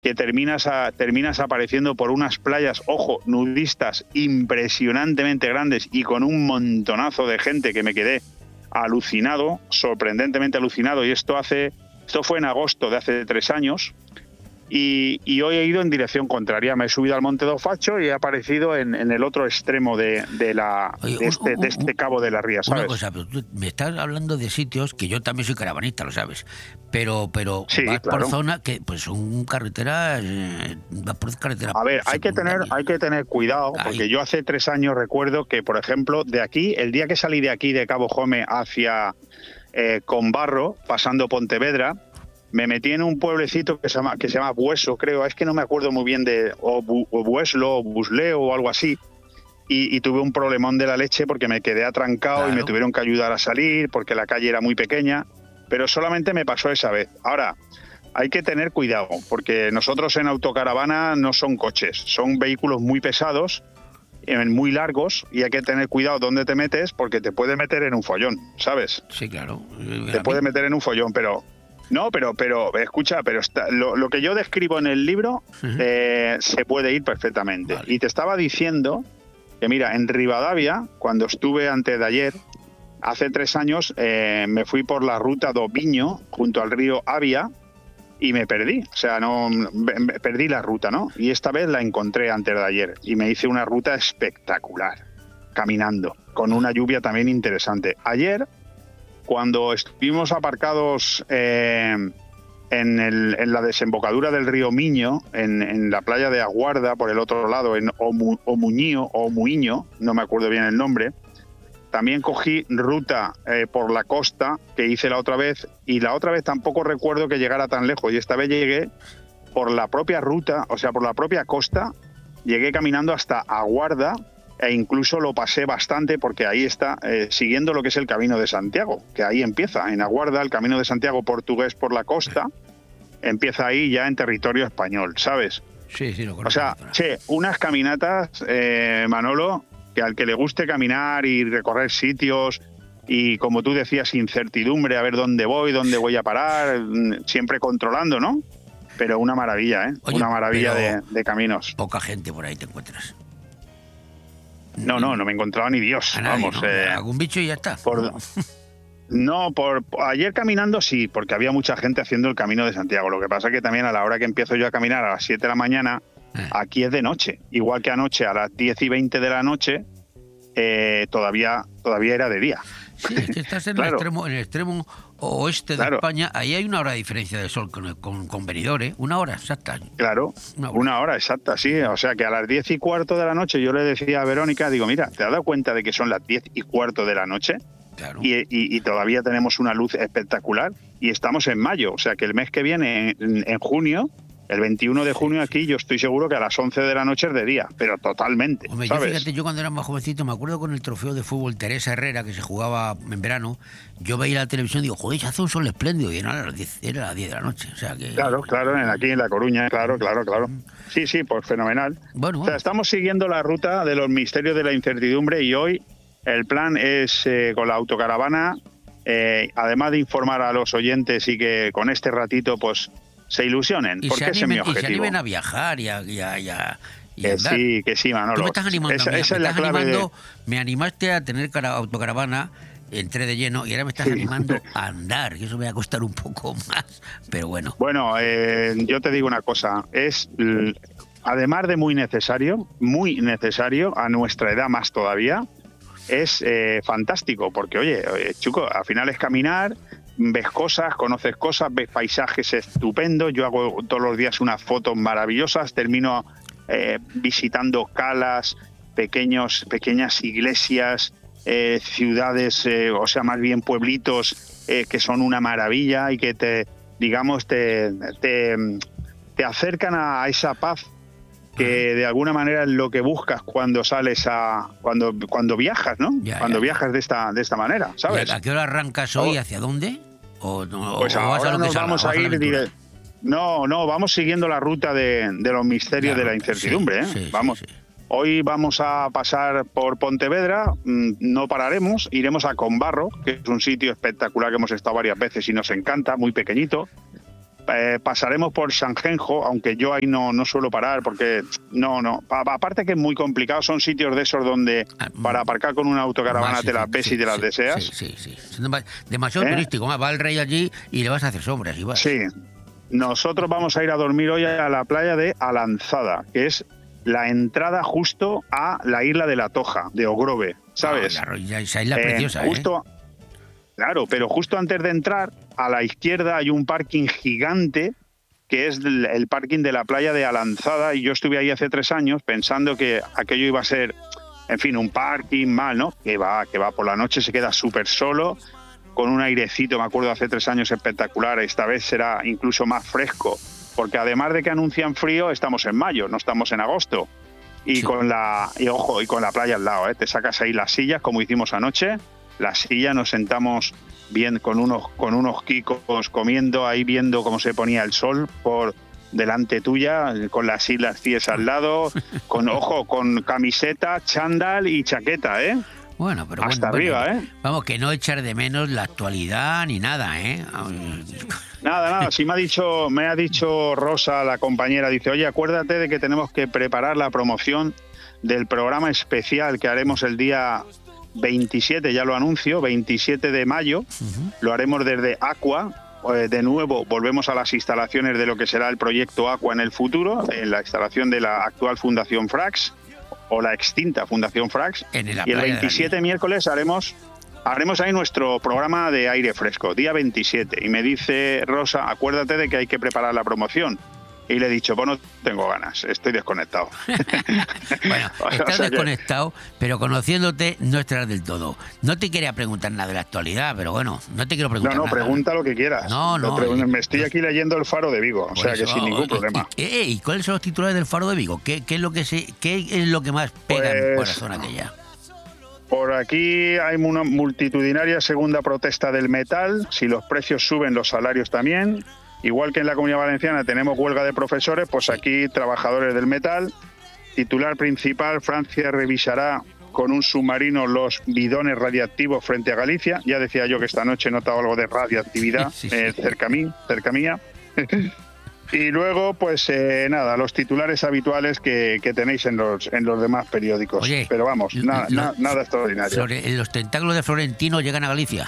que terminas apareciendo por unas playas, ojo, nudistas impresionantemente grandes y con un montonazo de gente que me quedé alucinado, sorprendentemente alucinado, y esto fue en agosto de hace 3 años, y hoy he ido en dirección contraria. Me he subido al Monte do Facho y he aparecido en el otro extremo de este cabo de la ría, ¿sabes? Una cosa, pero tú me estás hablando de sitios que yo también soy caravanista, lo sabes, pero Sí, vas claro. por zonas que pues son carreteras, vas por carreteras. A ver, hay que tener cuidado, porque yo hace 3 años recuerdo que, por ejemplo, de aquí, el día que salí de aquí, de Cabo Jome, hacia Conbarro, pasando Pontevedra, me metí en un pueblecito que se llama Bueso, creo, es que no me acuerdo muy bien o Bueslo, o Busleo, o algo así, y tuve un problemón de la leche porque me quedé atrancado, claro, y me tuvieron que ayudar a salir porque la calle era muy pequeña, pero solamente me pasó esa vez. Ahora, hay que tener cuidado, porque nosotros en autocaravana no son coches, son vehículos muy pesados, muy largos, y hay que tener cuidado dónde te metes, porque te puede meter en un follón, ¿sabes? Sí, claro. Te puede meter en un follón, pero... No, pero escucha, pero lo que yo describo en el libro se puede ir perfectamente. Vale. Y te estaba diciendo que, mira, en Rivadavia, cuando estuve antes de ayer, hace 3 años, me fui por la ruta do Viño, junto al río Avia, y me perdí. O sea, perdí la ruta, ¿no? Y esta vez la encontré antes de ayer, y me hice una ruta espectacular, caminando, con una lluvia también interesante. Ayer, cuando estuvimos aparcados en la desembocadura del río Miño, en la playa de Aguarda, por el otro lado, en Omuiño, no me acuerdo bien el nombre, también cogí ruta por la costa, que hice la otra vez, y la otra vez tampoco recuerdo que llegara tan lejos, y esta vez llegué por la propia ruta, o sea, por la propia costa, llegué caminando hasta Aguarda, e incluso lo pasé bastante, porque ahí está, siguiendo lo que es el Camino de Santiago, que ahí empieza, en Aguarda, el Camino de Santiago portugués por la costa, empieza ahí ya en territorio español, ¿sabes? Sí, lo conozco. O sea, unas caminatas, Manolo, que al que le guste caminar y recorrer sitios, y como tú decías, incertidumbre, a ver dónde voy a parar, siempre controlando, ¿no? Pero una maravilla, ¿eh? Oye, una maravilla de caminos. Poca gente por ahí te encuentras. No me encontraba ni Dios. A nadie, vamos, ¿no? Algún bicho y ya está. Ayer caminando sí, porque había mucha gente haciendo el Camino de Santiago. Lo que pasa es que también a la hora que empiezo yo a caminar, a las 7 de la mañana, aquí es de noche. Igual que anoche, a las 10:20 de la noche, todavía era de día. Sí, es que estás en, claro. el extremo oeste de España. Ahí hay 1 hora de diferencia de sol con Benidorm, 1 hora exacta. Claro, 1 hora exacta, sí. O sea que a las 10:15 de la noche yo le decía a Verónica, digo, mira, ¿te has dado cuenta de que son las 10:15 de la noche? Claro. Y todavía tenemos una luz espectacular, y estamos en mayo, o sea que el mes que viene, en junio, el 21 de junio aquí, yo estoy seguro que a las 11 de la noche es de día, pero totalmente. Hombre, ¿sabes? yo cuando era más jovencito, me acuerdo con el trofeo de fútbol Teresa Herrera, que se jugaba en verano, yo veía la televisión y digo, joder, hace un sol espléndido, y era a las 10 de la noche. O sea que... Claro, aquí en La Coruña, claro. Sí, pues fenomenal. Bueno. O sea, estamos siguiendo la ruta de los misterios de la incertidumbre, y hoy el plan es, con la autocaravana, además de informar a los oyentes y que con este ratito pues se ilusionen, porque ese es mi objetivo. Y se animen a viajar y a que sí, Manolo. Tú me estás animando, esa es la clave me animaste a tener autocaravana, entré de lleno, y ahora me estás animando a andar, que eso me va a costar un poco más, pero bueno. Bueno, yo te digo una cosa, es... Además de muy necesario, a nuestra edad más todavía, es fantástico, porque, oye, Chuco, al final es caminar, ves cosas, conoces cosas, ves paisajes estupendos. Yo hago todos los días unas fotos maravillosas, termino visitando calas, pequeñas iglesias, ciudades, o sea, más bien pueblitos que son una maravilla y que te acercan a esa paz que de alguna manera es lo que buscas cuando sales cuando viajas, ¿no? Viajas de esta manera, ¿sabes? ¿Y a qué hora arrancas hoy? ¿Hacia dónde? Pues ahora nos vamos a ir vamos siguiendo la ruta de los misterios de la incertidumbre, ¿eh? Sí, vamos. Sí. Hoy vamos a pasar por Pontevedra, no pararemos, iremos a Conbarro, que es un sitio espectacular que hemos estado varias veces y nos encanta, muy pequeñito. pasaremos por Sanjenjo, aunque yo ahí no suelo parar porque aparte que es muy complicado, son sitios de esos donde para aparcar con una autocaravana te las ves y te las deseas. Sí. Demasiado turístico, va el rey allí y le vas a hacer sombras y vas. Sí. Nosotros vamos a ir a dormir hoy a la playa de Alanzada, que es la entrada justo a la isla de la Toja, de Ogrove, ¿sabes? Claro, esa isla preciosa, Claro, pero justo antes de entrar, a la izquierda hay un parking gigante, que es el parking de la playa de Alanzada, y yo estuve ahí hace 3 años pensando que aquello iba a ser, en fin, un parking mal, ¿no? Que va por la noche, se queda súper solo, con un airecito, me acuerdo, hace 3 años espectacular. Esta vez será incluso más fresco, porque además de que anuncian frío, estamos en mayo, no estamos en agosto. Y con la playa al lado, te sacas ahí las sillas, como hicimos anoche. La silla, nos sentamos bien con unos kikos comiendo, ahí viendo cómo se ponía el sol por delante tuya, con las islas Cíes al lado, con camiseta, chándal y chaqueta, ¿eh? Bueno, pero hasta arriba, ¿eh? Vamos, que no echar de menos la actualidad ni nada, ¿eh? Nada. Sí me ha dicho Rosa, la compañera, dice, oye, acuérdate de que tenemos que preparar la promoción del programa especial que haremos el día 27, ya lo anuncio, 27 de mayo, lo haremos desde Aqua. De nuevo volvemos a las instalaciones de lo que será el proyecto Aqua en el futuro, en la instalación de la actual Fundación Frax, o la extinta Fundación Frax, y el 27 miércoles haremos ahí nuestro programa de aire fresco, día 27, y me dice Rosa, acuérdate de que hay que preparar la promoción. Y le he dicho, pues no tengo ganas, estoy desconectado. Bueno, estás desconectado, pero conociéndote no estarás del todo. No te quería preguntar nada de la actualidad, pero bueno, no te quiero preguntar nada. Pregunta lo que quieras. Me estoy aquí leyendo El Faro de Vigo, o sea que sin ningún problema. ¿Y cuáles son los titulares del Faro de Vigo? ¿Qué es lo que más pega en la zona aquella? Por aquí hay una multitudinaria segunda protesta del metal. Si los precios suben, los salarios también. Igual que en la Comunidad Valenciana tenemos huelga de profesores, pues aquí trabajadores del metal. Titular principal, Francia revisará con un submarino los bidones radiactivos frente a Galicia. Ya decía yo que esta noche he notado algo de radioactividad cerca mía. Y luego, pues nada, los titulares habituales que tenéis en los demás periódicos. Oye, pero vamos, nada extraordinario. ¿Los tentáculos de Florentino llegan a Galicia?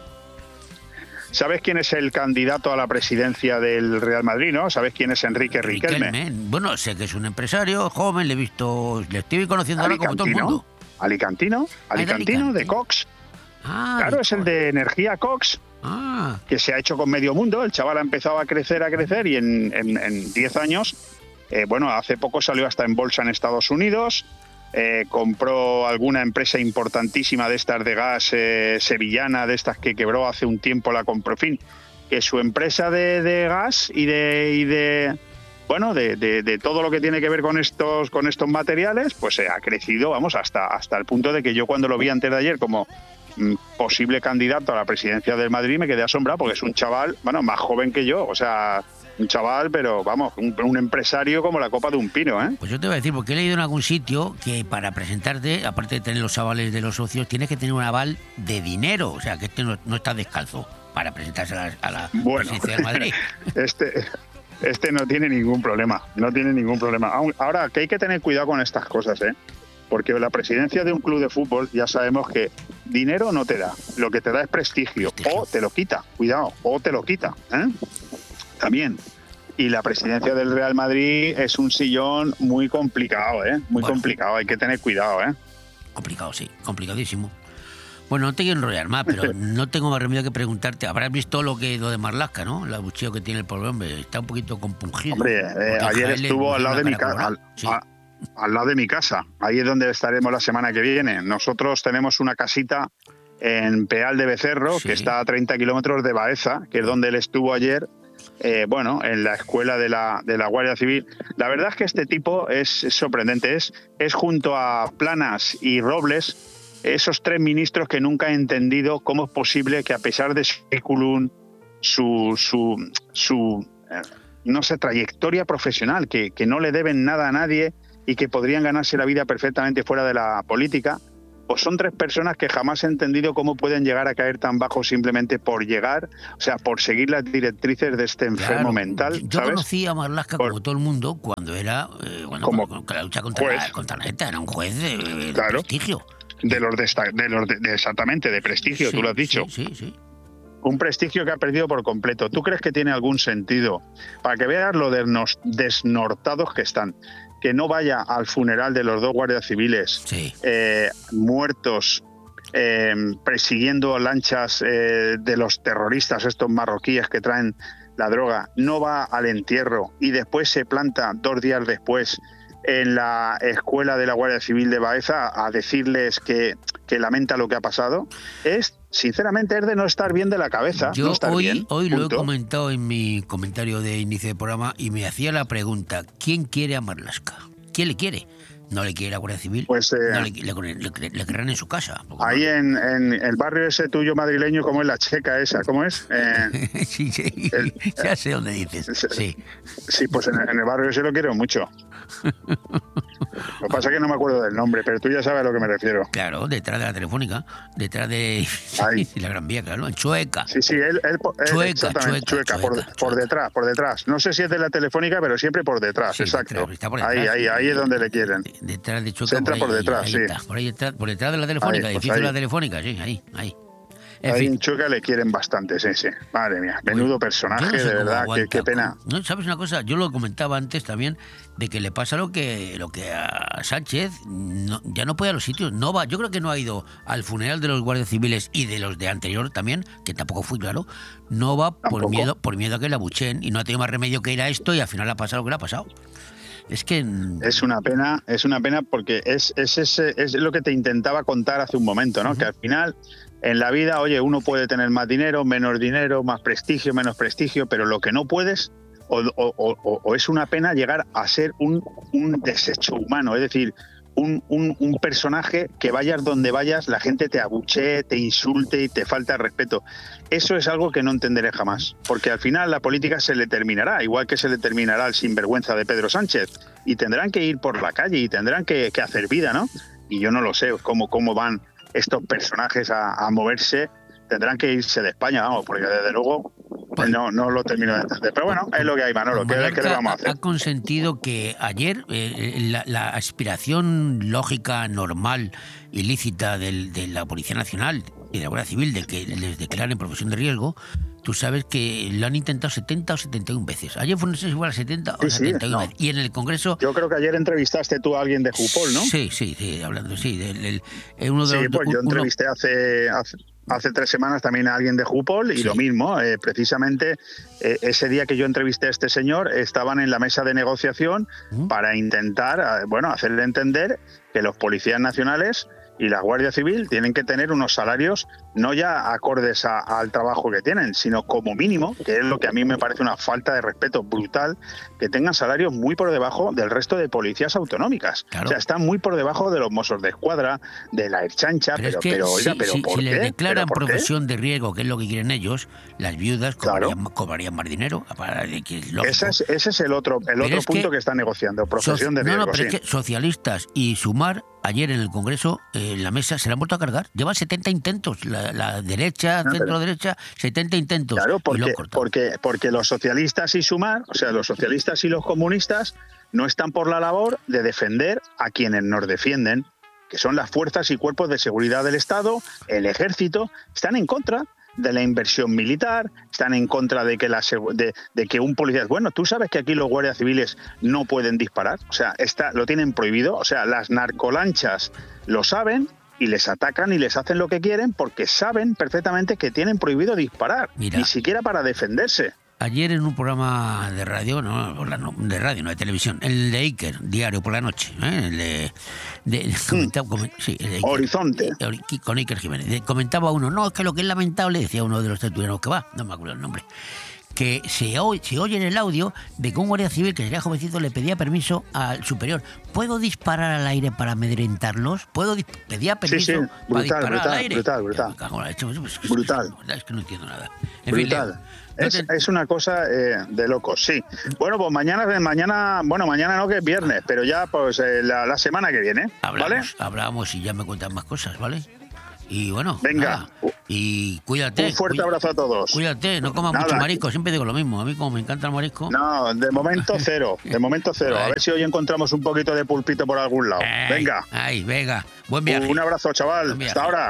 ¿Sabes quién es el candidato a la presidencia del Real Madrid, no? ¿Sabes quién es Enrique Riquelme? Bueno, sé que es un empresario joven, le estoy conociendo ahora como todo el mundo. Alicantino de Cox. Claro, es el de Energía Cox, que se ha hecho con medio mundo. El chaval ha empezado a crecer y en 10 años, hace poco salió hasta en bolsa en Estados Unidos. Compró alguna empresa importantísima de estas de gas sevillana, de estas que quebró hace un tiempo, la compró. En fin, que su empresa de gas y de todo lo que tiene que ver con estos materiales, pues ha crecido, hasta el punto de que yo, cuando lo vi antes de ayer como posible candidato a la presidencia del Madrid, me quedé asombrado, porque es un chaval, más joven que yo, o sea, un chaval, pero un empresario como la copa de un pino, ¿eh? Pues yo te voy a decir, porque he leído en algún sitio que para presentarte, aparte de tener los avales de los socios, tienes que tener un aval de dinero, o sea, que no está descalzo para presentarse a la presidencia del Madrid. Este no tiene ningún problema, Ahora, que hay que tener cuidado con estas cosas, ¿eh? Porque la presidencia de un club de fútbol, ya sabemos que dinero no te da, lo que te da es prestigio. O te lo quita, ¿eh? También. Y la presidencia del Real Madrid es un sillón muy complicado, ¿eh? Complicado, hay que tener cuidado, ¿eh? Complicado, sí, complicadísimo. Bueno, no te quiero enrollar más, pero no tengo más remedio que preguntarte. Habrás visto lo de Marlaska, ¿no? El abucheo que tiene el pobre hombre, está un poquito compungido. Hombre, ayer estuvo al lado de mi casa. Al lado de mi casa, ahí es donde estaremos la semana que viene. Nosotros tenemos una casita en Peal de Becerro, que está a 30 kilómetros de Baeza, que es donde él estuvo ayer, en la escuela de la Guardia Civil. La verdad es que este tipo es sorprendente, es junto a Planas y Robles, esos 3 ministros que nunca he entendido cómo es posible que, a pesar de su currículum, su trayectoria profesional, que no le deben nada a nadie y que podrían ganarse la vida perfectamente fuera de la política, pues son 3 personas que jamás he entendido cómo pueden llegar a caer tan bajo simplemente por llegar, o sea, por seguir las directrices de este enfermo mental. Yo ¿sabes? conocí a Marlaska, como todo el mundo, cuando era con la lucha contra la ETA, era un juez de prestigio. Exactamente, de prestigio, tú lo has dicho. Sí. Un prestigio que ha perdido por completo. ¿Tú crees que tiene algún sentido? Para que veas lo desnortados que están. Que no vaya al funeral de los 2 guardias civiles muertos persiguiendo lanchas de los terroristas, estos marroquíes que traen la droga. No va al entierro y después se planta 2 días después en la escuela de la Guardia Civil de Baeza a decirles que lamenta lo que ha pasado. Sinceramente, es de no estar bien de la cabeza. Yo hoy lo he comentado en mi comentario de inicio de programa y me hacía la pregunta, ¿quién quiere a Marlaska? ¿Quién le quiere? ¿No le quiere la Guardia Civil? Pues le querrán en su casa. Ahí en el barrio ese tuyo madrileño, ¿cómo es la checa esa? ¿Cómo es? Sí, ya sé dónde dices. Sí, pues en el barrio ese lo quiero mucho. Lo que pasa es que no me acuerdo del nombre, pero tú ya sabes a lo que me refiero. Claro, detrás de la Telefónica, detrás de la Gran Vía, claro, en Chueca. Sí, él Chueca, por detrás. No sé si es de la Telefónica, pero siempre por detrás, exacto. Ahí es donde le quieren. Detrás de Chueca. Entra por detrás, sí. Por detrás de la Telefónica, edificio de la Telefónica, sí, ahí. Ahí en Chueca le quieren bastante, sí. Madre mía, menudo personaje, de verdad, qué pena. ¿No? ¿Sabes una cosa? Yo lo comentaba antes también, de que le pasa lo que a Sánchez, ya no puede a los sitios, no va. Yo creo que no ha ido al funeral de los guardias civiles y de los de anterior también, que tampoco fue claro, no va por miedo a que la abucheen y no ha tenido más remedio que ir a esto y al final ha pasado lo que le ha pasado. Es que es una pena porque es lo que te intentaba contar hace un momento, ¿no? Que al final en la vida, oye, uno puede tener más dinero, menos dinero, más prestigio, menos prestigio, pero lo que no puedes o es una pena llegar a ser un desecho humano, es decir, un personaje que vayas donde vayas, la gente te abuchee, te insulte y te falta respeto. Eso es algo que no entenderé jamás, porque al final la política se le terminará, igual que se le terminará al sinvergüenza de Pedro Sánchez, y tendrán que ir por la calle y tendrán que hacer vida, ¿no? Y yo no lo sé cómo van estos personajes a moverse. Tendrán que irse de España, vamos, porque desde luego no lo termino de entender. Pero bueno, es lo que hay, Manolo. ¿Qué le vamos a hacer? Ha consentido que ayer la aspiración lógica, normal y lícita de la Policía Nacional y de la Guardia Civil de que les declaren profesión de riesgo, tú sabes que lo han intentado 70 o 71 veces. Ayer fue, no sé si fue a 70 o 71 veces. Y en el Congreso... Yo creo que ayer entrevistaste tú a alguien de Jupol, ¿no? Sí, hablando, sí. Yo entrevisté hace 3 semanas también a alguien de Jupol y lo mismo, precisamente ese día que yo entrevisté a este señor estaban en la mesa de negociación para intentar, hacerle entender que los policías nacionales y la Guardia Civil tienen que tener unos salarios no ya acordes al trabajo que tienen, sino como mínimo, que es lo que a mí me parece una falta de respeto brutal, que tengan salarios muy por debajo del resto de policías autonómicas. Claro. O sea, están muy por debajo de los Mossos de Escuadra, de la Ertzaintza, pero ¿por qué? Si les declaran profesión de riesgo, que es lo que quieren ellos, las viudas cobrarían más dinero. Ese es el otro punto que están negociando, profesión de riesgo. Pero es que socialistas y Sumar ayer en el Congreso, en la mesa, se la han vuelto a cargar. Llevan 70 intentos, la derecha, centro-derecha, 70 intentos. Claro, porque los socialistas y Sumar, o sea, los socialistas y los comunistas, no están por la labor de defender a quienes nos defienden, que son las fuerzas y cuerpos de seguridad del Estado, el ejército, están en contra de la inversión militar, están en contra de que un policía... Bueno, tú sabes que aquí los guardias civiles no pueden disparar, o sea, lo tienen prohibido, o sea, las narcolanchas lo saben y les atacan y les hacen lo que quieren porque saben perfectamente que tienen prohibido disparar, ni siquiera para defenderse. Ayer en un programa de radio, no de televisión, el de Iker, diario por la noche, el de Horizonte, con Iker Jiménez, comentaba uno, no, es que lo que es lamentable, decía uno de los tertulianos que va, no me acuerdo el nombre, que se oye en el audio de que un guardia civil que sería jovencito le pedía permiso al superior. ¿Puedo disparar al aire para amedrentarlos? Pedía permiso para disparar al aire. Brutal. Es que no entiendo nada. Brutal. Es una cosa de locos, sí. Bueno, pues mañana no, que es viernes, pero ya pues la semana que viene, ¿vale? Hablamos y ya me cuentan más cosas, ¿vale? Y bueno, venga. Nada. Y cuídate. Un fuerte abrazo a todos. Cuídate, no comas mucho marisco, siempre digo lo mismo. A mí como me encanta el marisco. No, de momento cero. A ver si hoy encontramos un poquito de pulpito por algún lado. Venga. Venga. Buen viaje. Un abrazo, chaval. Hasta ahora.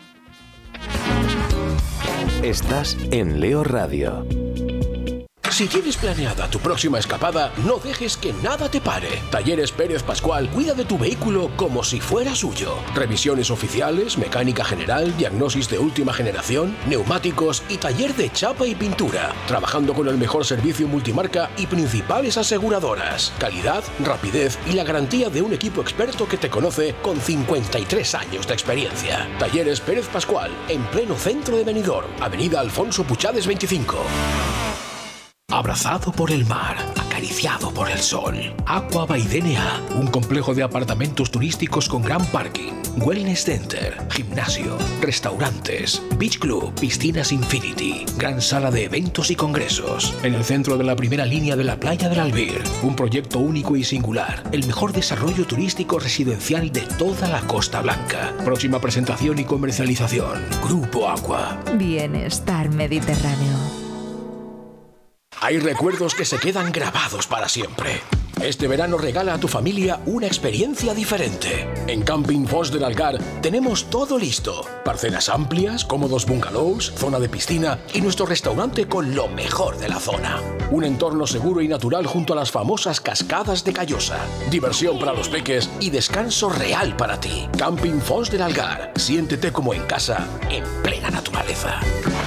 Estás en Leo Radio. Si tienes planeada tu próxima escapada, no dejes que nada te pare. Talleres Pérez Pascual cuida de tu vehículo como si fuera suyo. Revisiones oficiales, mecánica general, diagnosis de última generación, neumáticos y taller de chapa y pintura. Trabajando con el mejor servicio multimarca y principales aseguradoras. Calidad, rapidez y la garantía de un equipo experto que te conoce con 53 años de experiencia. Talleres Pérez Pascual, en pleno centro de Benidorm, Avenida Alfonso Puchades 25. Abrazado por el mar, acariciado por el sol. Aqua by DNA, un complejo de apartamentos turísticos con gran parking, wellness center, gimnasio, restaurantes, beach club, piscinas infinity, gran sala de eventos y congresos. En el centro de la primera línea de la playa del Albir, un proyecto único y singular, el mejor desarrollo turístico residencial de toda la Costa Blanca. Próxima presentación y comercialización, Grupo Aqua. Bienestar Mediterráneo. Hay recuerdos que se quedan grabados para siempre. Este verano regala a tu familia una experiencia diferente. En Camping Fos del Algar tenemos todo listo. Parcelas amplias, cómodos bungalows, zona de piscina y nuestro restaurante con lo mejor de la zona. Un entorno seguro y natural junto a las famosas cascadas de Callosa. Diversión para los peques y descanso real para ti. Camping Fos del Algar. Siéntete como en casa, en plena naturaleza.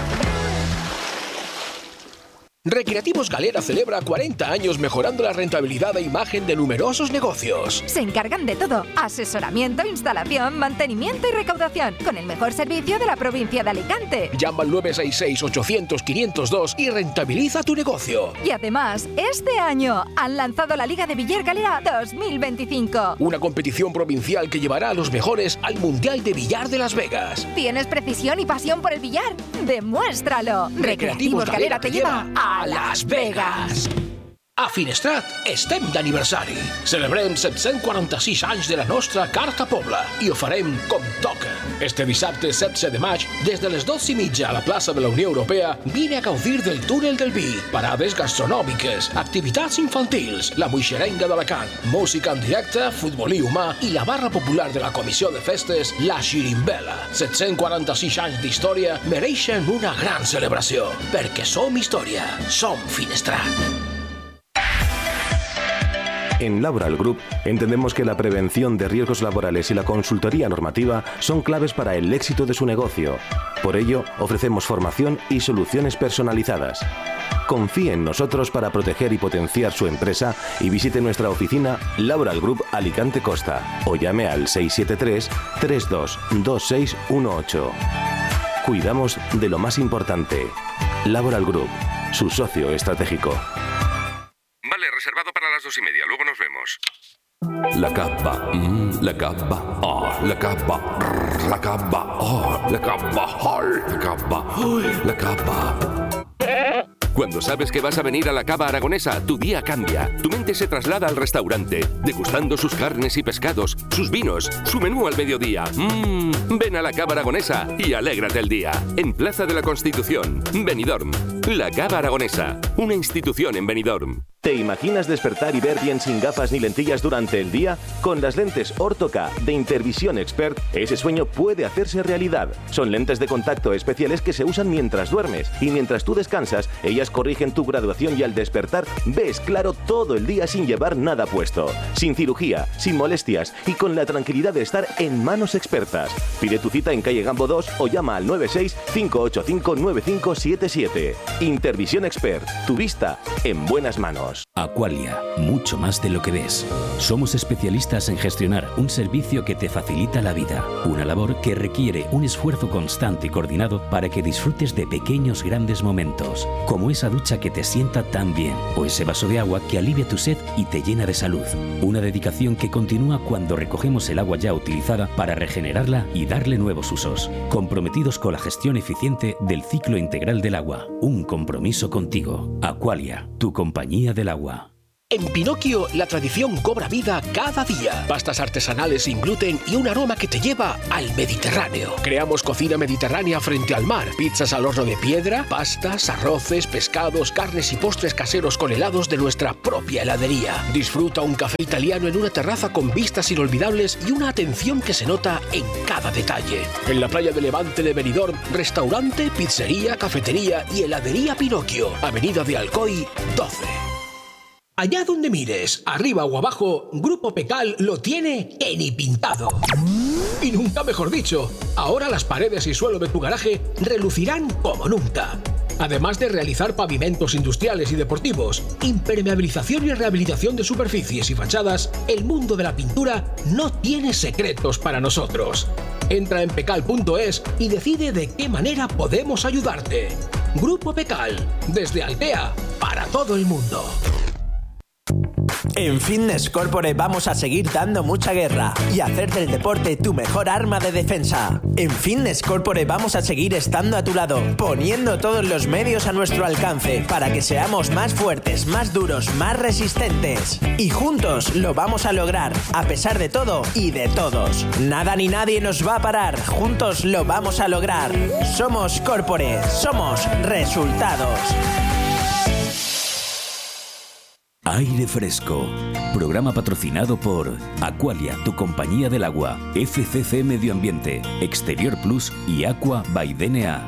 Recreativos Galera celebra 40 años mejorando la rentabilidad e imagen de numerosos negocios. Se encargan de todo: asesoramiento, instalación, mantenimiento y recaudación, con el mejor servicio de la provincia de Alicante. Llama al 966-800-502 y rentabiliza tu negocio. Y además, este año han lanzado la Liga de Billar Galera 2025. Una competición provincial que llevará a los mejores al Mundial de Billar de Las Vegas. ¿Tienes precisión y pasión por el billar? ¡Demuéstralo! Recreativos Galera te lleva a Las Vegas. A Finestrat estem d'aniversari. Celebrem 746 anys de la nostra Carta Pobla i ho farem com toca. Este dissabte 16 de maig, des de les 12:30 a la plaça de la Unió Europea, vine a gaudir del túnel del vi, parades gastronòmiques, activitats infantils, la moixerenga d'Alacant, música en directe, futbolí humà i la barra popular de la Comissió de Festes, la Xirimbela. 746 anys d'història mereixen una gran celebració, perquè som història, som Finestrat. En Laboral Group entendemos que la prevención de riesgos laborales y la consultoría normativa son claves para el éxito de su negocio. Por ello, ofrecemos formación y soluciones personalizadas. Confíe en nosotros para proteger y potenciar su empresa y visite nuestra oficina Laboral Group Alicante Costa o llame al 673 322618. Cuidamos de lo más importante. Laboral Group, su socio estratégico. Vale, reservado para las 2:30. Luego nos vemos. La capa, la capa, la capa, la capa, la capa, la capa, la capa. Cuando sabes que vas a venir a la Cava Aragonesa, tu día cambia. Tu mente se traslada al restaurante, degustando sus carnes y pescados, sus vinos, su menú al mediodía. Ven a la Cava Aragonesa y alégrate el día. En Plaza de la Constitución, Benidorm. La Cava Aragonesa, una institución en Benidorm. ¿Te imaginas despertar y ver bien sin gafas ni lentillas durante el día? Con las lentes Ortho-K de Intervisión Expert, ese sueño puede hacerse realidad. Son lentes de contacto especiales que se usan mientras duermes y mientras tú descansas, ellas corrigen tu graduación y al despertar ves claro todo el día sin llevar nada puesto. Sin cirugía, sin molestias y con la tranquilidad de estar en manos expertas. Pide tu cita en calle Gambo 2 o llama al 96-585-9577. Intervisión Expert, tu vista en buenas manos. años. Aqualia, mucho más de lo que ves. Somos especialistas en gestionar un servicio que te facilita la vida. Una labor que requiere un esfuerzo constante y coordinado para que disfrutes de pequeños grandes momentos, como esa ducha que te sienta tan bien, o ese vaso de agua que alivia tu sed y te llena de salud. Una dedicación que continúa cuando recogemos el agua ya utilizada para regenerarla y darle nuevos usos. Comprometidos con la gestión eficiente del ciclo integral del agua. Un compromiso contigo. Aqualia, tu compañía del agua. En Pinocchio, la tradición cobra vida cada día. Pastas artesanales sin gluten y un aroma que te lleva al Mediterráneo. Creamos cocina mediterránea frente al mar. Pizzas al horno de piedra, pastas, arroces, pescados, carnes y postres caseros con helados de nuestra propia heladería. Disfruta un café italiano en una terraza con vistas inolvidables y una atención que se nota en cada detalle. En la playa de Levante de Benidorm, restaurante, pizzería, cafetería y heladería Pinocchio. Avenida de Alcoy, 12. Allá donde mires, arriba o abajo, Grupo Pecal lo tiene en y pintado. Y nunca mejor dicho, ahora las paredes y suelo de tu garaje relucirán como nunca. Además de realizar pavimentos industriales y deportivos, impermeabilización y rehabilitación de superficies y fachadas, el mundo de la pintura no tiene secretos para nosotros. Entra en pecal.es y decide de qué manera podemos ayudarte. Grupo Pecal, desde Altea, para todo el mundo. En Fitness Corporate vamos a seguir dando mucha guerra y hacer del deporte tu mejor arma de defensa. En Fitness Corporate vamos a seguir estando a tu lado, poniendo todos los medios a nuestro alcance para que seamos más fuertes, más duros, más resistentes. Y juntos lo vamos a lograr, a pesar de todo y de todos. Nada ni nadie nos va a parar, juntos lo vamos a lograr. Somos Corporate, somos resultados. Aire Fresco, programa patrocinado por Aqualia, tu compañía del agua, FCC Medio Ambiente, Exterior Plus y Aqua by DNA.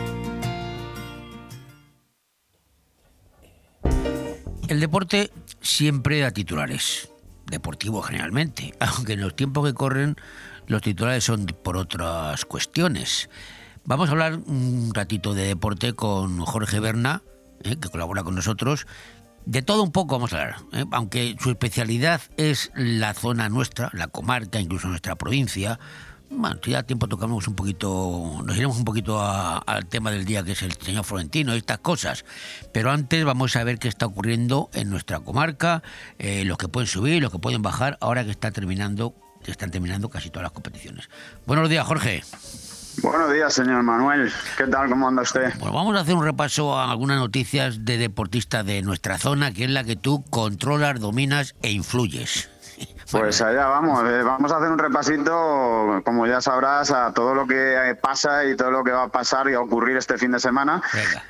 El deporte siempre da titulares, deportivo generalmente, aunque en los tiempos que corren los titulares son por otras cuestiones. Vamos a hablar un ratito de deporte con Jorge Berna, que colabora con nosotros. De todo un poco vamos a hablar, aunque su especialidad es la zona nuestra, la comarca, incluso nuestra provincia. Bueno, si da tiempo tocamos un poquito, nos iremos un poquito al tema del día, que es el señor Florentino y estas cosas. Pero antes vamos a ver qué está ocurriendo en nuestra comarca, los que pueden subir, los que pueden bajar, ahora que están terminando casi todas las competiciones. Buenos días, Jorge. Buenos días, señor Manuel. ¿Qué tal? ¿Cómo anda usted? Bueno, vamos a hacer un repaso a algunas noticias de deportistas de nuestra zona, que es la que tú controlas, dominas e influyes. Pues allá vamos. Vamos a hacer un repasito, como ya sabrás, a todo lo que pasa y todo lo que va a pasar y a ocurrir este fin de semana.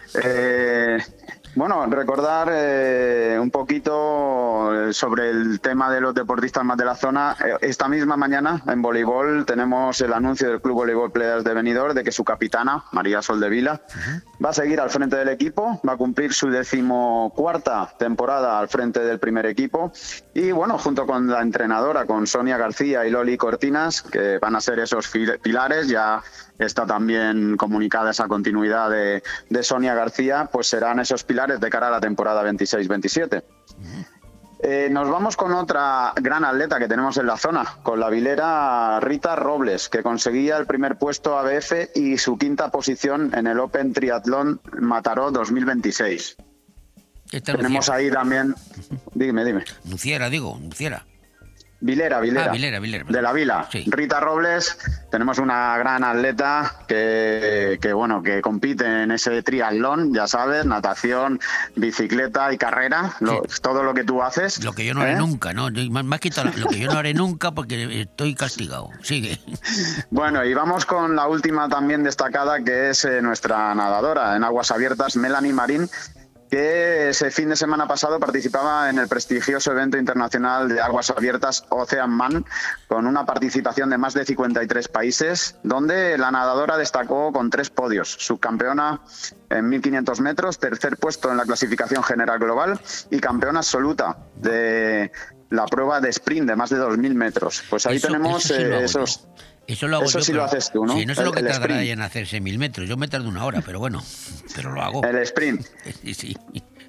Bueno, recordar un poquito sobre el tema de los deportistas más de la zona. Esta misma mañana en voleibol tenemos el anuncio del Club Voleibol Playas de Benidorm de que su capitana, María Soldevila, va a seguir al frente del equipo, va a cumplir su 14ª temporada al frente del primer equipo y bueno, junto con la entrenadora, con Sonia García y Loli Cortinas, que van a ser esos pilares, ya está también comunicada esa continuidad de Sonia García, pues serán esos pilares de cara a la temporada 26-27. Nos vamos con otra gran atleta que tenemos en la zona, con la vilera Rita Robles, que conseguía el primer puesto ABF y su 5ª posición en el Open Triatlón Mataró 2026. Tenemos ahí también... Dime. Nuciera. Vilera, Vilera. De la Vila. Sí. Rita Robles, tenemos una gran atleta que compite en ese triatlón, ya sabes, natación, bicicleta y carrera, todo lo que tú haces. Lo que yo no haré nunca, ¿no? Más que lo que yo no haré nunca porque estoy castigado. Sigue. Bueno, y vamos con la última también destacada, que es nuestra nadadora en aguas abiertas, Melanie Marín, que ese fin de semana pasado participaba en el prestigioso evento internacional de aguas abiertas Ocean Man, con una participación de más de 53 países, donde la nadadora destacó con 3 podios: subcampeona en 1.500 metros, tercer puesto en la clasificación general global y campeona absoluta de la prueba de sprint de más de 2.000 metros. Pues ahí tenemos esos... Eso lo hago Eso yo, sí lo haces tú, ¿no? Sí, no sé lo que tardará en hacerse 1.000 metros. Yo me tardo 1 hora, pero bueno, pero lo hago. El sprint. Sí.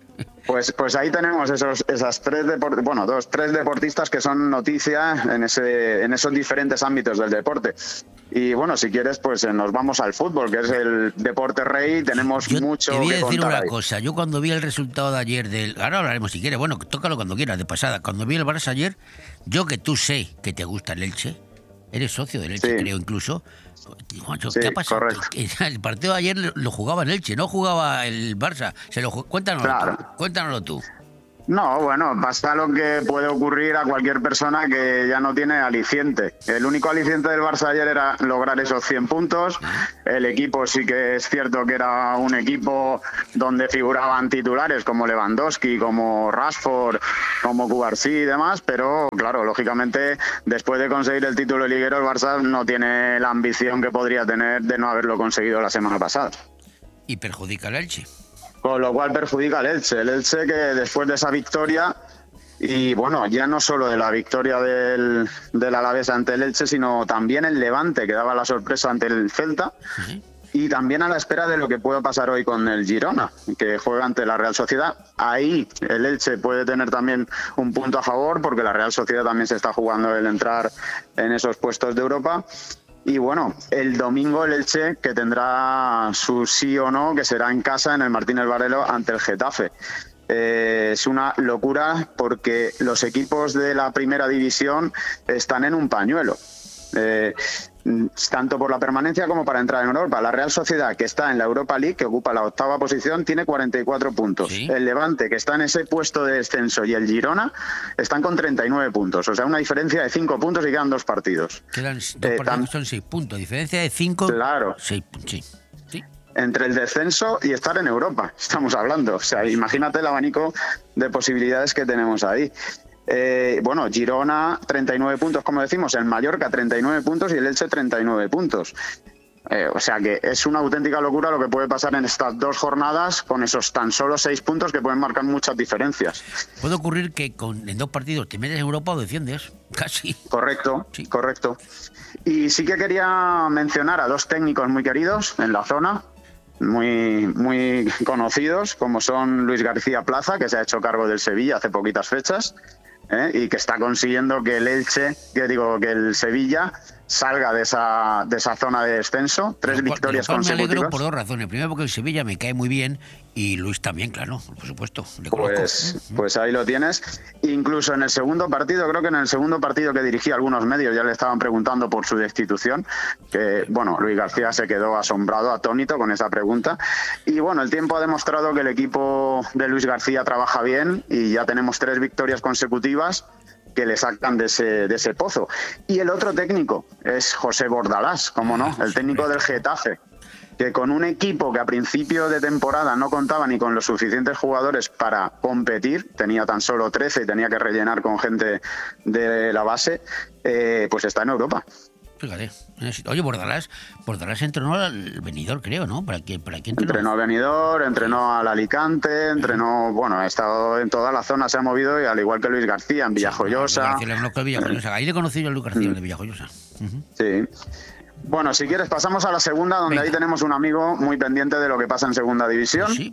Pues ahí tenemos esas tres deportistas que son noticia en esos diferentes ámbitos del deporte. Y bueno, si quieres, pues nos vamos al fútbol, que es el deporte rey. Tenemos mucho que contar. Te voy a decir una ahí. cosa. Yo cuando vi el resultado de ayer ahora hablaremos si quieres. Bueno, tócalo cuando quieras, de pasada. Cuando vi el Barça ayer, yo que tú sé que te gusta el Elche, eres socio del Elche, creo incluso. ¿Qué ha pasado? Correcto. El partido de ayer lo jugaba el Elche, no jugaba el Barça. Cuéntanoslo tú. No, bueno, pasa lo que puede ocurrir a cualquier persona que ya no tiene aliciente. El único aliciente del Barça ayer era lograr esos 100 puntos. El equipo sí que es cierto que era un equipo donde figuraban titulares como Lewandowski, como Rashford, como Cubarsí y demás, pero claro, lógicamente, después de conseguir el título liguero, el Barça no tiene la ambición que podría tener de no haberlo conseguido la semana pasada. Y perjudica al Elche. Con lo cual perjudica al Elche. El Elche que después de esa victoria, y bueno, ya no solo de la victoria del Alavés ante el Elche, sino también el Levante, que daba la sorpresa ante el Celta, y también a la espera de lo que pueda pasar hoy con el Girona, que juega ante la Real Sociedad. Ahí el Elche puede tener también un punto a favor, porque la Real Sociedad también se está jugando el entrar en esos puestos de Europa. Y bueno, el domingo el Elche, que tendrá su sí o no, que será en casa en el Martínez Valero ante el Getafe. Es una locura porque los equipos de la primera división están en un pañuelo. Tanto por la permanencia como para entrar en Europa. La Real Sociedad, que está en la Europa League, que ocupa la 8ª posición, tiene 44 puntos. ¿Sí? El Levante, que está en ese puesto de descenso, y el Girona están con 39 puntos. O sea, una diferencia de 5 puntos y quedan 2 partidos. Quedan 2 partidos, son 6 puntos. Diferencia de 5. Claro. 6 sí. Entre el descenso y estar en Europa, estamos hablando. O sea, imagínate el abanico de posibilidades que tenemos ahí. Bueno, Girona 39 puntos, como decimos, el Mallorca 39 puntos y el Elche 39 puntos. O sea que es una auténtica locura lo que puede pasar en estas 2 jornadas con esos tan solo 6 puntos que pueden marcar muchas diferencias. Puede ocurrir que en 2 partidos te metes en Europa o desciendes, casi. Correcto, sí. Correcto. Y sí que quería mencionar a 2 técnicos muy queridos en la zona, muy conocidos, como son Luis García Plaza, que se ha hecho cargo del Sevilla hace poquitas fechas, y que está consiguiendo que el Elche, que el Sevilla salga de esa zona de descenso. 3 victorias consecutivas. Me alegro por 2 razones. Primero, porque el Sevilla me cae muy bien, y Luis también, claro, por supuesto. Pues ahí lo tienes. Incluso en el segundo partido, creo que en el segundo partido que dirigía, algunos medios ya le estaban preguntando por su destitución, que bueno, Luis García se quedó asombrado, atónito con esa pregunta. Y bueno, el tiempo ha demostrado que el equipo de Luis García trabaja bien, y ya tenemos 3 victorias consecutivas que le sacan de ese pozo. Y el otro técnico es José Bordalás, como no, el técnico del Getafe, que con un equipo que a principio de temporada no contaba ni con los suficientes jugadores para competir, tenía tan solo 13 y tenía que rellenar con gente de la base, pues está en Europa. Fíjate. Oye, Bordalás entrenó al Benidorm, creo, ¿no? ¿Para quién entrenó al Benidorm, entrenó al Alicante, bueno, ha estado en toda la zona, se ha movido, y al igual que Luis García, en Villajoyosa. Ahí le conocí yo a Luis García, de Villajoyosa. Sí. Bueno, si quieres pasamos a la segunda, donde ahí tenemos un amigo muy pendiente de lo que pasa en segunda división. Sí.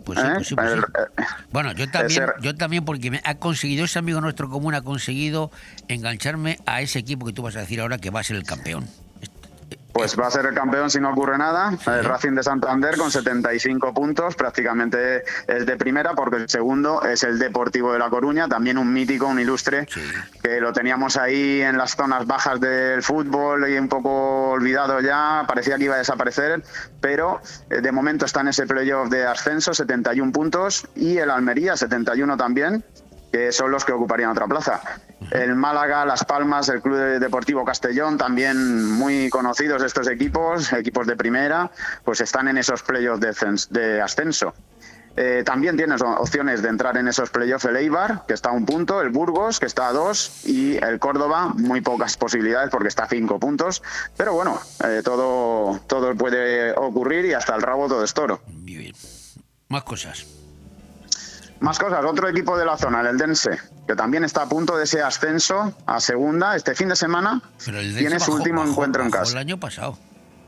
Bueno, yo también, porque ese amigo nuestro común ha conseguido engancharme a ese equipo que tú vas a decir ahora que va a ser el campeón. Pues va a ser el campeón si no ocurre nada. El Racing de Santander con 75 puntos, prácticamente es de primera, porque el segundo es el Deportivo de La Coruña, también un mítico, un ilustre, que lo teníamos ahí en las zonas bajas del fútbol y un poco olvidado ya, parecía que iba a desaparecer, pero de momento está en ese playoff de ascenso, 71 puntos, y el Almería 71 también, que son los que ocuparían otra plaza. El Málaga, Las Palmas, el Club Deportivo Castellón, también muy conocidos estos equipos de primera, pues están en esos playoffs de ascenso. También tienes opciones de entrar en esos playoffs el Eibar, que está a 1 punto, el Burgos, que está a 2, y el Córdoba, muy pocas posibilidades porque está a 5 puntos. Pero bueno, todo puede ocurrir, y hasta el rabo todo es toro. Bien. Más cosas, otro equipo de la zona, el Eldense, que también está a punto de ese ascenso a segunda. Este fin de semana tiene su último encuentro en casa. El año pasado.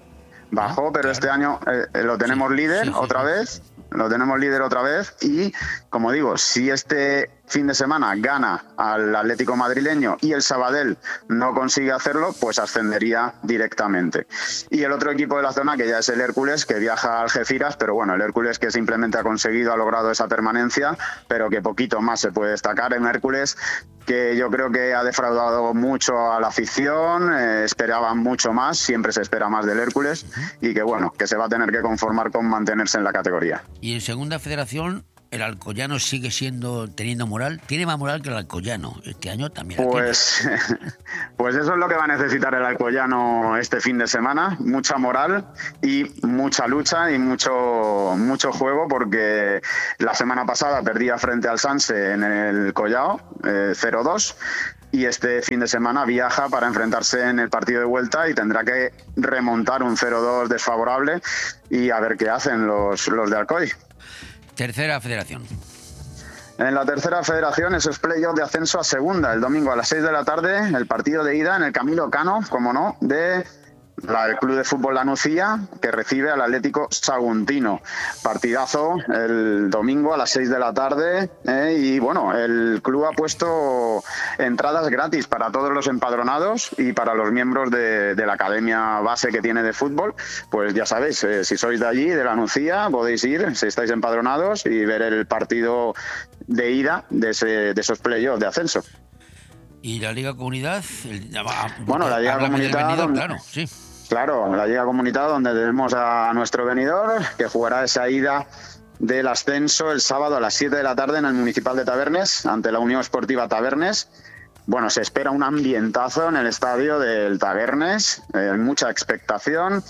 Bajó, pero este año lo tenemos líder otra vez. Lo tenemos líder otra vez y, como digo, si este fin de semana gana al Atlético madrileño y el Sabadell no consigue hacerlo, pues ascendería directamente. Y el otro equipo de la zona, que ya es el Hércules, que viaja a Algeciras, pero bueno, el Hércules que simplemente ha logrado esa permanencia, pero que poquito más se puede destacar. En Hércules, que yo creo que ha defraudado mucho a la afición, esperaban mucho más, siempre se espera más del Hércules, y que bueno, que se va a tener que conformar con mantenerse en la categoría. Y en Segunda Federación, el Alcoyano sigue teniendo moral. Tiene más moral que el Alcoyano. Este año también. Pues eso es lo que va a necesitar el Alcoyano este fin de semana. Mucha moral y mucha lucha y mucho juego, porque la semana pasada perdía frente al Sanse en el Collao 0-2. Y este fin de semana viaja para enfrentarse en el partido de vuelta y tendrá que remontar un 0-2 desfavorable y a ver qué hacen los de Alcoy. Tercera Federación. En la Tercera Federación, esos playoffs de ascenso a Segunda, el domingo a las 6 de la tarde, el partido de ida en el Camilo Cano, como no, del Club de Fútbol La Nucía, que recibe al Atlético Saguntino. Partidazo el domingo a las 6 de la tarde, y bueno, el club ha puesto entradas gratis para todos los empadronados y para los miembros de la academia base que tiene de fútbol. Pues ya sabéis, si sois de allí, de La Nucía, podéis ir, si estáis empadronados, y ver el partido de ida de esos playoffs de ascenso. ¿Y la Liga Comunidad? Bueno, la Liga Comunidad, claro, sí. Claro, la Liga Comunidad, donde tenemos a nuestro Benidorm, que jugará esa ida del ascenso el sábado a las 7 de la tarde en el Municipal de Tabernes, ante la Unión Esportiva Tabernes. Bueno, se espera un ambientazo en el estadio del Tabernes, mucha expectación.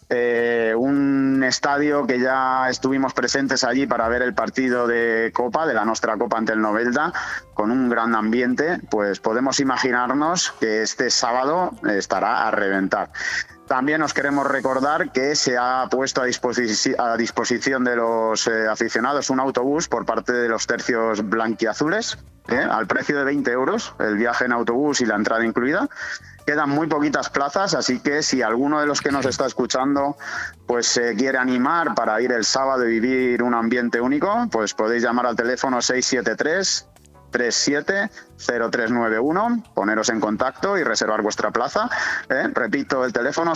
Un estadio que ya estuvimos presentes allí para ver el partido de Copa, de la Nostra Copa ante el Novelda, con un gran ambiente. Pues podemos imaginarnos que este sábado estará a reventar. También os queremos recordar que se ha puesto a disposición de los aficionados un autobús por parte de los tercios blanquiazules, al precio de 20 euros, el viaje en autobús y la entrada incluida. Quedan muy poquitas plazas, así que si alguno de los que nos está escuchando pues se quiere animar para ir el sábado y vivir un ambiente único, pues podéis llamar al teléfono 673-370391, poneros en contacto y reservar vuestra plaza. Repito el teléfono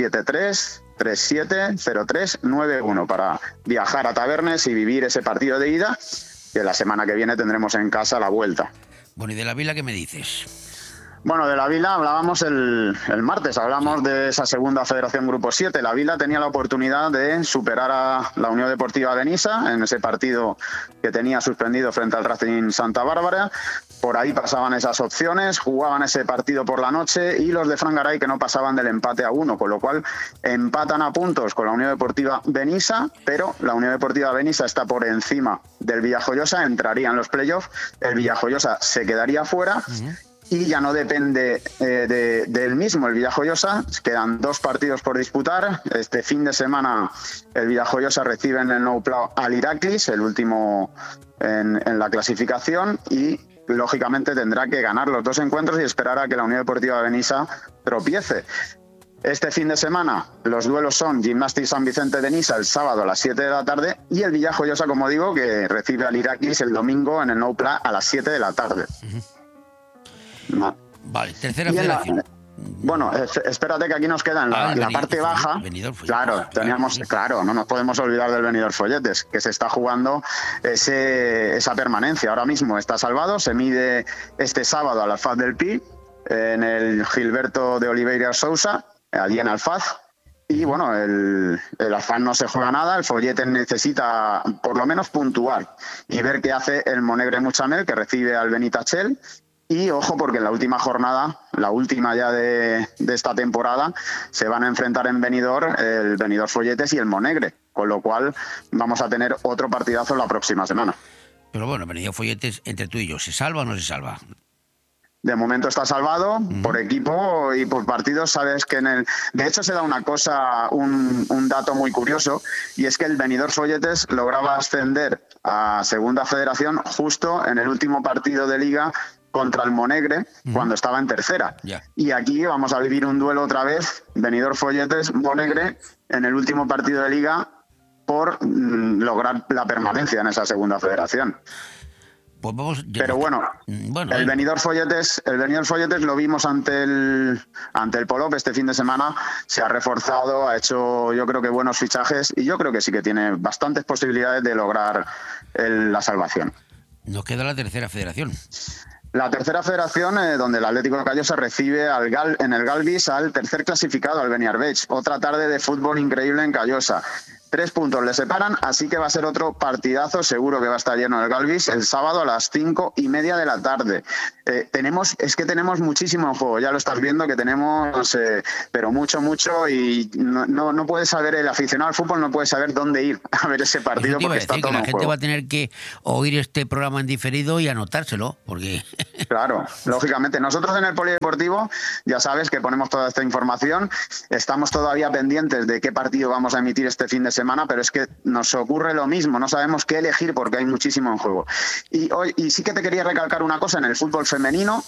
673-370391 para viajar a Tabernes y vivir ese partido de ida, que la semana que viene tendremos en casa la vuelta. Bueno, ¿y de la Vila qué me dices? Bueno, de la Vila hablábamos el martes, hablamos de esa Segunda Federación Grupo 7. La Vila tenía la oportunidad de superar a la Unión Deportiva Benissa en ese partido que tenía suspendido frente al Racing Santa Bárbara. Por ahí pasaban esas opciones, jugaban ese partido por la noche, y los de Fran Garay que no pasaban del empate a 1, con lo cual empatan a puntos con la Unión Deportiva Benissa, pero la Unión Deportiva Benissa está por encima del Villajoyosa, entraría en los playoffs, el Villajoyosa se quedaría fuera. Y ya no depende del mismo el Villajoyosa. Quedan 2 partidos por disputar. Este fin de semana el Villajoyosa recibe en el Nou Plau al Iraklis, el último en la clasificación, y lógicamente tendrá que ganar los 2 encuentros y esperar a que la Unión Deportiva Benissa tropiece. Este fin de semana los duelos son Gimnàstic San Vicente de Nisa el sábado a las 7 de la tarde y el Villajoyosa, como digo, que recibe al Iraklis el domingo en el Nou Plau a las 7 de la tarde. No. Vale, Tercera Federación. Bueno, espérate que aquí nos queda en la parte baja. Claro, no nos podemos olvidar del Benidorm Folletes, que se está jugando esa permanencia. Ahora mismo está salvado, se mide este sábado al Alfaz del Pi, en el Gilberto de Oliveira Sousa, allí en Alfaz. Y bueno, el Alfaz no se juega nada, el Folletes necesita por lo menos puntuar y ver qué hace el Monegre Muchamel, que recibe al Benitachel. Y ojo, porque en la última jornada, la última ya de esta temporada, se van a enfrentar en Benidorm el Benidorm Folletes y el Monegre, con lo cual vamos a tener otro partidazo la próxima semana. Pero bueno, Benidorm Folletes, entre tú y yo, ¿se salva o no se salva? De momento está salvado por equipo y por partidos. Sabes que de hecho se da una cosa, un dato muy curioso, y es que el Benidorm Folletes lograba ascender a Segunda Federación justo en el último partido de Liga contra el Monegre cuando estaba en tercera. Y aquí vamos a vivir un duelo otra vez, Benidorm Folletes-Monegre, en el último partido de Liga por lograr la permanencia en esa segunda federación. Pues vamos, pero bueno, el Benidorm Folletes lo vimos ante el Polop este fin de semana, se ha reforzado, ha hecho yo creo que buenos fichajes y yo creo que sí que tiene bastantes posibilidades de lograr la salvación. Nos queda la tercera federación. La tercera federación, donde el Atlético de Callosa recibe en el Galvis al tercer clasificado, al Beniarbeig. Otra tarde de fútbol increíble en Callosa. 3 puntos le separan, así que va a ser otro partidazo, seguro que va a estar lleno el Galvis, el sábado a las 5:30 de la tarde. Tenemos muchísimo en juego, ya lo estás viendo que tenemos, pero mucho, y no puede saber, el aficionado al fútbol no puede saber dónde ir a ver ese partido porque está todo en juego. La gente va a tener que oír este programa en diferido y anotárselo, porque... Claro, lógicamente. Nosotros en el Polideportivo, ya sabes que ponemos toda esta información, estamos todavía pendientes de qué partido vamos a emitir este fin de semana, pero es que nos ocurre lo mismo, no sabemos qué elegir porque hay muchísimo en juego. Y sí que te quería recalcar una cosa en el fútbol femenino,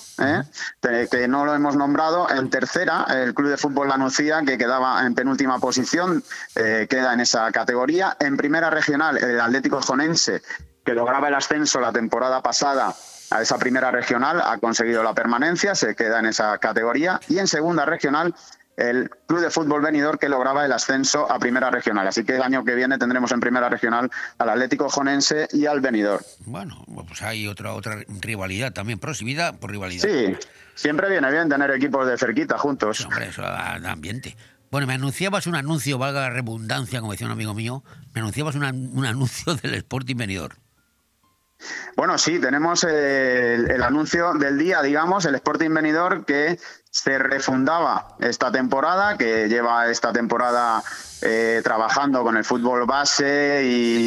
que no lo hemos nombrado, en tercera, el Club de Fútbol La Nucía, que quedaba en penúltima posición, queda en esa categoría. En primera regional, el Atlético Jonense, que lograba el ascenso la temporada pasada a esa primera regional, ha conseguido la permanencia, se queda en esa categoría. Y en segunda regional, el Club de Fútbol Benidorm, que lograba el ascenso a primera regional. Así que el año que viene tendremos en primera regional al Atlético Jonense y al Benidorm. Bueno, pues hay otra rivalidad también, proximidad por rivalidad. Sí, siempre viene bien tener equipos de cerquita juntos. Sí, hombre, eso da ambiente. Bueno, me anunciabas un anuncio, valga la redundancia, como decía un amigo mío, me anunciabas un anuncio del Sporting Benidorm. Bueno, sí, tenemos el anuncio del día, digamos, el Sporting Benidorm, que se refundaba esta temporada, que lleva esta temporada trabajando con el fútbol base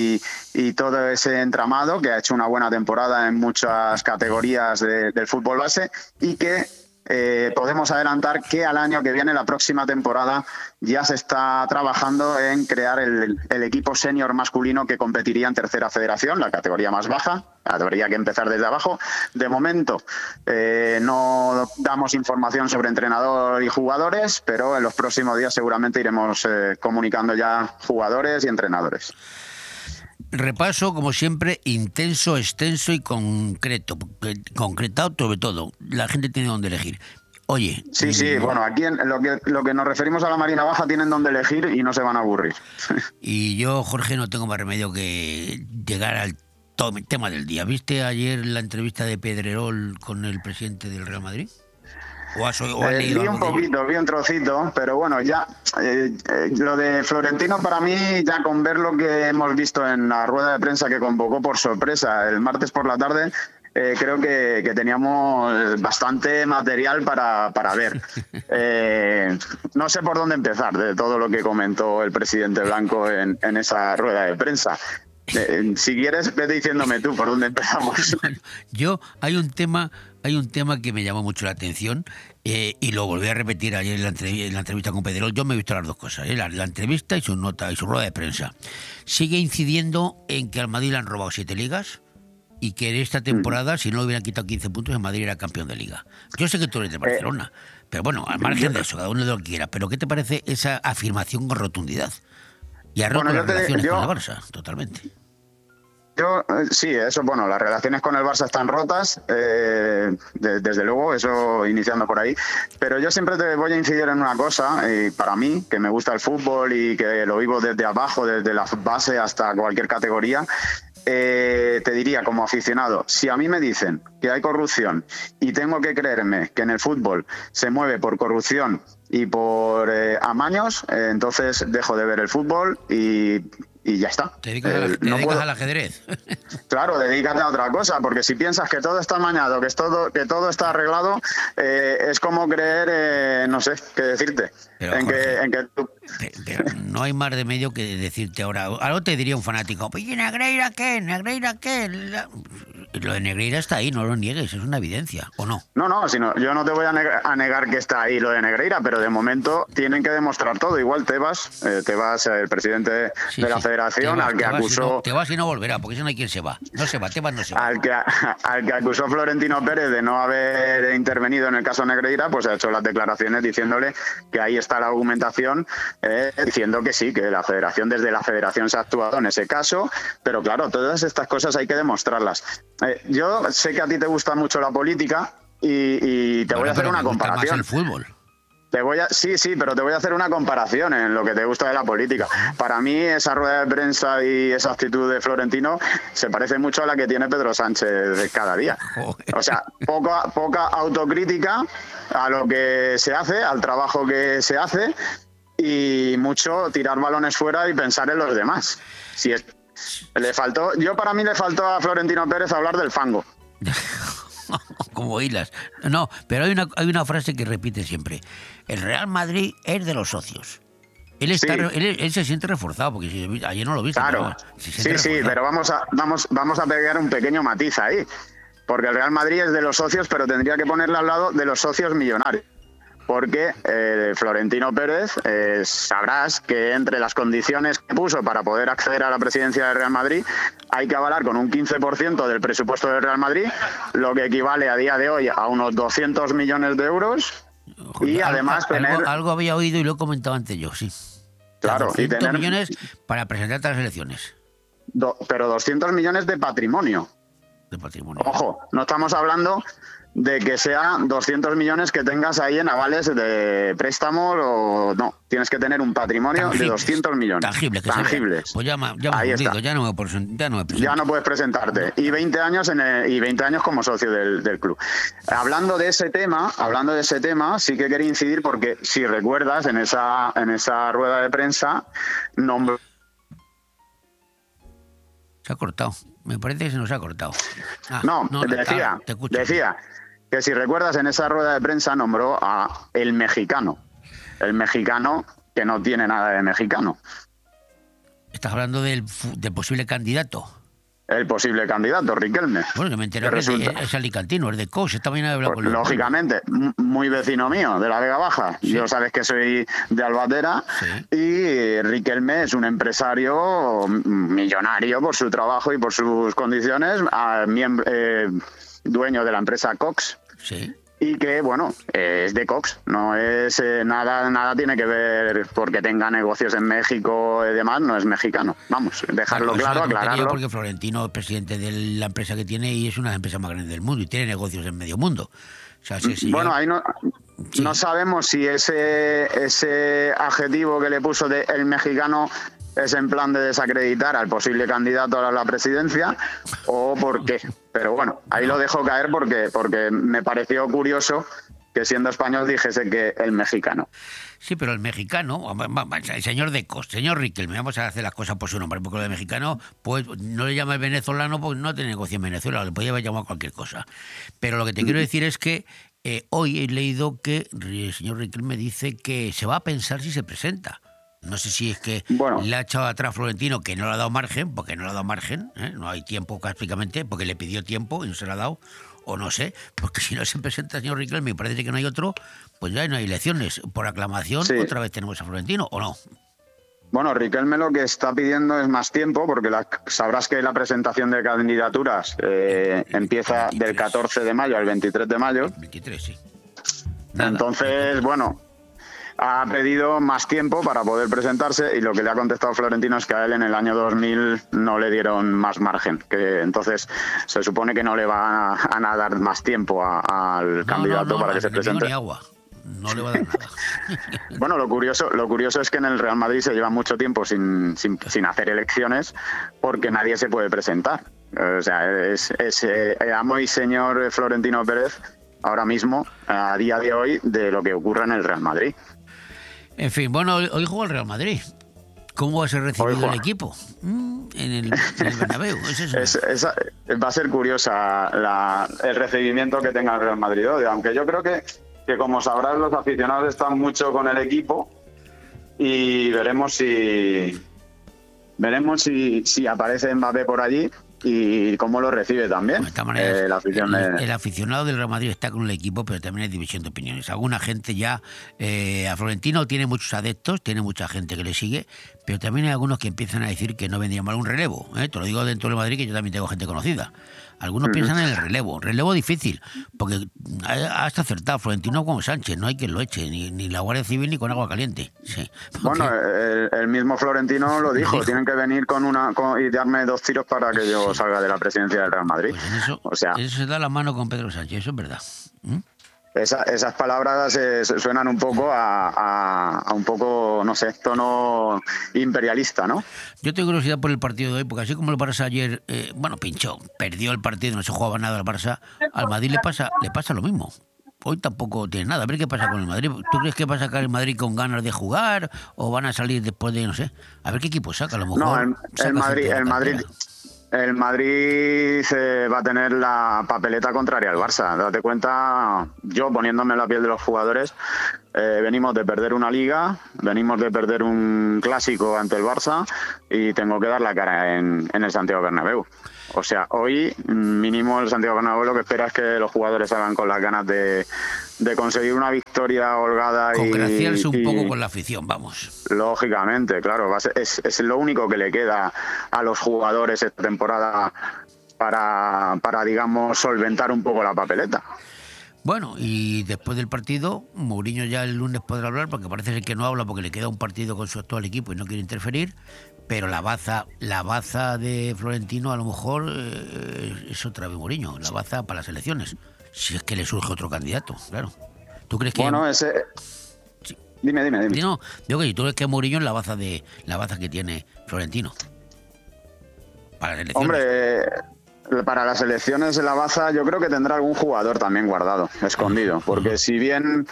y todo ese entramado, que ha hecho una buena temporada en muchas categorías del fútbol base y que podemos adelantar que al año que viene, la próxima temporada, ya se está trabajando en crear el equipo senior masculino que competiría en tercera federación, la categoría más baja. Habría que empezar desde abajo. De momento no damos información sobre entrenador y jugadores, pero en los próximos días seguramente iremos comunicando ya jugadores y entrenadores. Repaso, como siempre, intenso, extenso y concreto. Concretado sobre todo. La gente tiene donde elegir. Oye. Sí, bueno, aquí en lo que nos referimos a la Marina Baja tienen donde elegir y no se van a aburrir. Y yo, Jorge, no tengo más remedio que llegar al tema del día. ¿Viste ayer la entrevista de Pedrerol con el presidente del Real Madrid? Vi un poquito, vi un trocito, pero bueno, ya lo de Florentino, para mí, ya con ver lo que hemos visto en la rueda de prensa que convocó por sorpresa el martes por la tarde, creo que teníamos bastante material para ver. No sé por dónde empezar de todo lo que comentó el presidente Blanco en esa rueda de prensa. Si quieres, vete diciéndome tú por dónde empezamos. Yo, hay un tema que me llamó mucho la atención y lo volví a repetir ayer en la entrevista con Pedrerol. Yo me he visto las dos cosas, la entrevista y su nota y su rueda de prensa. Sigue incidiendo en que al Madrid le han robado 7 ligas y que en esta temporada, si no le hubieran quitado 15 puntos, el Madrid era campeón de liga. Yo sé que tú eres de Barcelona, pero bueno, al margen de eso, cada uno de lo que quiera. Pero ¿qué te parece esa afirmación con rotundidad? Y ha roto las relaciones con el Barça, totalmente. Sí, eso, bueno, las relaciones con el Barça están rotas, desde luego, eso iniciando por ahí. Pero yo siempre te voy a incidir en una cosa, y para mí, que me gusta el fútbol y que lo vivo desde abajo, desde la base hasta cualquier categoría, te diría como aficionado, si a mí me dicen que hay corrupción y tengo que creerme que en el fútbol se mueve por corrupción y por amaños, entonces dejo de ver el fútbol y ya está. ¿Te dedicas al ajedrez? Claro, dedícate a otra cosa, porque si piensas que todo está amañado, que todo está arreglado, es como creer, no sé qué decirte. Pero, pero no hay más de medio que decirte ahora. Algo te diría un fanático, pues ¿y Negreira qué? ¿Negreira qué? Lo de Negreira está ahí, no lo niegues, es una evidencia, ¿o no? No, yo no te voy a negar que está ahí lo de Negreira, pero de momento tienen que demostrar todo. Igual Tebas, el presidente de la Federación, al que acusó... Tebas y no volverá, porque si no hay quien se va. No se va, Tebas no se va. Al que acusó Florentino Pérez de no haber intervenido en el caso Negreira, pues ha hecho las declaraciones diciéndole que ahí está la argumentación, diciendo que sí, que desde la Federación se ha actuado en ese caso, pero claro, todas estas cosas hay que demostrarlas. Yo sé que a ti te gusta mucho la política y te voy a hacer una comparación. Más el fútbol. Sí, pero te voy a hacer una comparación en lo que te gusta de la política. Para mí esa rueda de prensa y esa actitud de Florentino se parece mucho a la que tiene Pedro Sánchez de cada día. O sea, poca autocrítica a lo que se hace, al trabajo que se hace, y mucho tirar balones fuera y pensar en los demás. Para mí le faltó a Florentino Pérez hablar del fango. Como hilas. No, pero hay una frase que repite siempre. El Real Madrid es de los socios. Él se siente reforzado, porque ayer no lo viste. Claro, pero vamos a pegar un pequeño matiz ahí. Porque el Real Madrid es de los socios, pero tendría que ponerle al lado de los socios millonarios. Porque Florentino Pérez, sabrás que entre las condiciones que puso para poder acceder a la presidencia del Real Madrid hay que avalar con un 15% del presupuesto del Real Madrid, lo que equivale a día de hoy a unos 200 millones de euros. Y además algo había oído y lo he comentado antes yo, sí. Claro, 200 millones para presentarte a las elecciones. Pero 200 millones de patrimonio. De patrimonio. Ojo, no estamos hablando de que sea 200 millones que tengas ahí en avales de préstamos o no. Tienes que tener un patrimonio de 200 millones. Tangibles. Pues ya me he hundido, ya no puedes presentarte. Y 20 años como socio del club. Hablando de ese tema, sí que quería incidir porque si recuerdas en esa rueda de prensa nombró. Se ha cortado. Me parece que se nos ha cortado. Decía que si recuerdas en esa rueda de prensa nombró a el mexicano que no tiene nada de mexicano. ¿Estás hablando del posible candidato? El posible candidato, Riquelme. Bueno, que me enteré que es alicantino, es de Cox, esta mañana he hablado con él. Lógicamente, muy vecino mío, de la Vega Baja. Sí. Yo sabes que soy de Albatera, sí. Y Riquelme es un empresario millonario por su trabajo y por sus condiciones, dueño de la empresa Cox. Sí. Y que, bueno, es de Cox, no es nada tiene que ver porque tenga negocios en México y demás, no es mexicano. Vamos, dejarlo claro, aclararlo. Porque Florentino es presidente de la empresa que tiene y es una empresa más grande del mundo y tiene negocios en medio mundo. O sea, bueno, ahí no sabemos si ese adjetivo que le puso de el mexicano es en plan de desacreditar al posible candidato a la presidencia o por qué. Pero bueno, ahí lo dejo caer porque me pareció curioso que siendo español dijese que el mexicano. Sí, pero el mexicano, el señor señor Riquelme, vamos a hacer las cosas por su nombre, porque lo de mexicano, pues no le llama el venezolano porque no tiene negocio en Venezuela, le podía haber llamado cualquier cosa. Pero lo que te quiero decir es que hoy he leído que el señor Riquelme dice que se va a pensar si se presenta. No sé si es que le ha echado atrás Florentino, que no le ha dado margen, porque no le ha dado margen, no hay tiempo prácticamente, porque le pidió tiempo y no se le ha dado, o no sé, porque si no se presenta el señor Riquelme y parece que no hay otro, pues ya no hay elecciones. Por aclamación, sí. Otra vez tenemos a Florentino, ¿o no? Bueno, Riquelme lo que está pidiendo es más tiempo, porque sabrás que la presentación de candidaturas empieza del 14 de mayo al 23 de mayo. 23, sí. Entonces, bueno, ha pedido más tiempo para poder presentarse y lo que le ha contestado Florentino es que a él en el año 2000 no le dieron más margen, que entonces se supone que no le va a dar más tiempo al candidato para que se presente. Ni agua. No le va a dar nada. Bueno, lo curioso es que en el Real Madrid se lleva mucho tiempo sin hacer elecciones porque nadie se puede presentar. O sea, es amo y señor Florentino Pérez ahora mismo, a día de hoy, de lo que ocurre en el Real Madrid. En fin, bueno, hoy juega el Real Madrid. ¿Cómo va a ser recibido el equipo? En el Bernabéu. Va a ser curiosa el recibimiento que tenga el Real Madrid hoy, aunque yo creo que como sabrás, los aficionados están mucho con el equipo y veremos si aparece Mbappé por allí. y cómo lo recibe también de esta manera, la afición. El aficionado del Real Madrid está con el equipo, pero también hay división de opiniones. Alguna gente ya, a Florentino tiene muchos adeptos, tiene mucha gente que le sigue, pero también hay algunos que empiezan a decir que no vendría mal un relevo. Te lo digo dentro del Madrid, que yo también tengo gente conocida. Algunos piensan en el relevo difícil, porque has acertado, Florentino como Sánchez, no hay quien lo eche, ni la Guardia Civil ni con agua caliente. Sí, porque... Bueno, el mismo Florentino lo dijo, tienen que venir y darme 2 tiros para que yo salga de la presidencia del Real Madrid. Pues eso se da la mano con Pedro Sánchez, eso es verdad. Esas palabras suenan un poco a un poco, no sé, tono imperialista, ¿no? Yo tengo curiosidad por el partido de hoy, porque así como el Barça ayer, pinchó, perdió el partido, no se jugaba nada al Barça, al Madrid le pasa lo mismo. Hoy tampoco tiene nada. A ver qué pasa con el Madrid. ¿Tú crees que va a sacar el Madrid con ganas de jugar o van a salir después de, no sé? A ver qué equipo saca, a lo mejor. No, el Madrid se va a tener la papeleta contraria al Barça. Date cuenta, yo poniéndome en la piel de los jugadores, venimos de perder una liga, venimos de perder un clásico ante el Barça y tengo que dar la cara en el Santiago Bernabéu. O sea, hoy mínimo el Santiago Bernabéu lo que espera es que los jugadores salgan con las ganas de conseguir una victoria holgada congraciarse un poco con la afición, vamos. Lógicamente, claro, es lo único que le queda a los jugadores esta temporada para digamos, solventar un poco la papeleta. Bueno, y después del partido, Mourinho ya el lunes podrá hablar, porque parece ser que no habla porque le queda un partido con su actual equipo y no quiere interferir, pero la baza de Florentino a lo mejor es otra vez Mourinho, la baza para las elecciones, si es que le surge otro candidato, claro. ¿Tú crees que...? Bueno, Sí. Dime. No, digo que tú crees que Mourinho es la baza que tiene Florentino para las elecciones. Hombre... Para las elecciones de la baza yo creo que tendrá algún jugador también guardado, escondido, porque si bien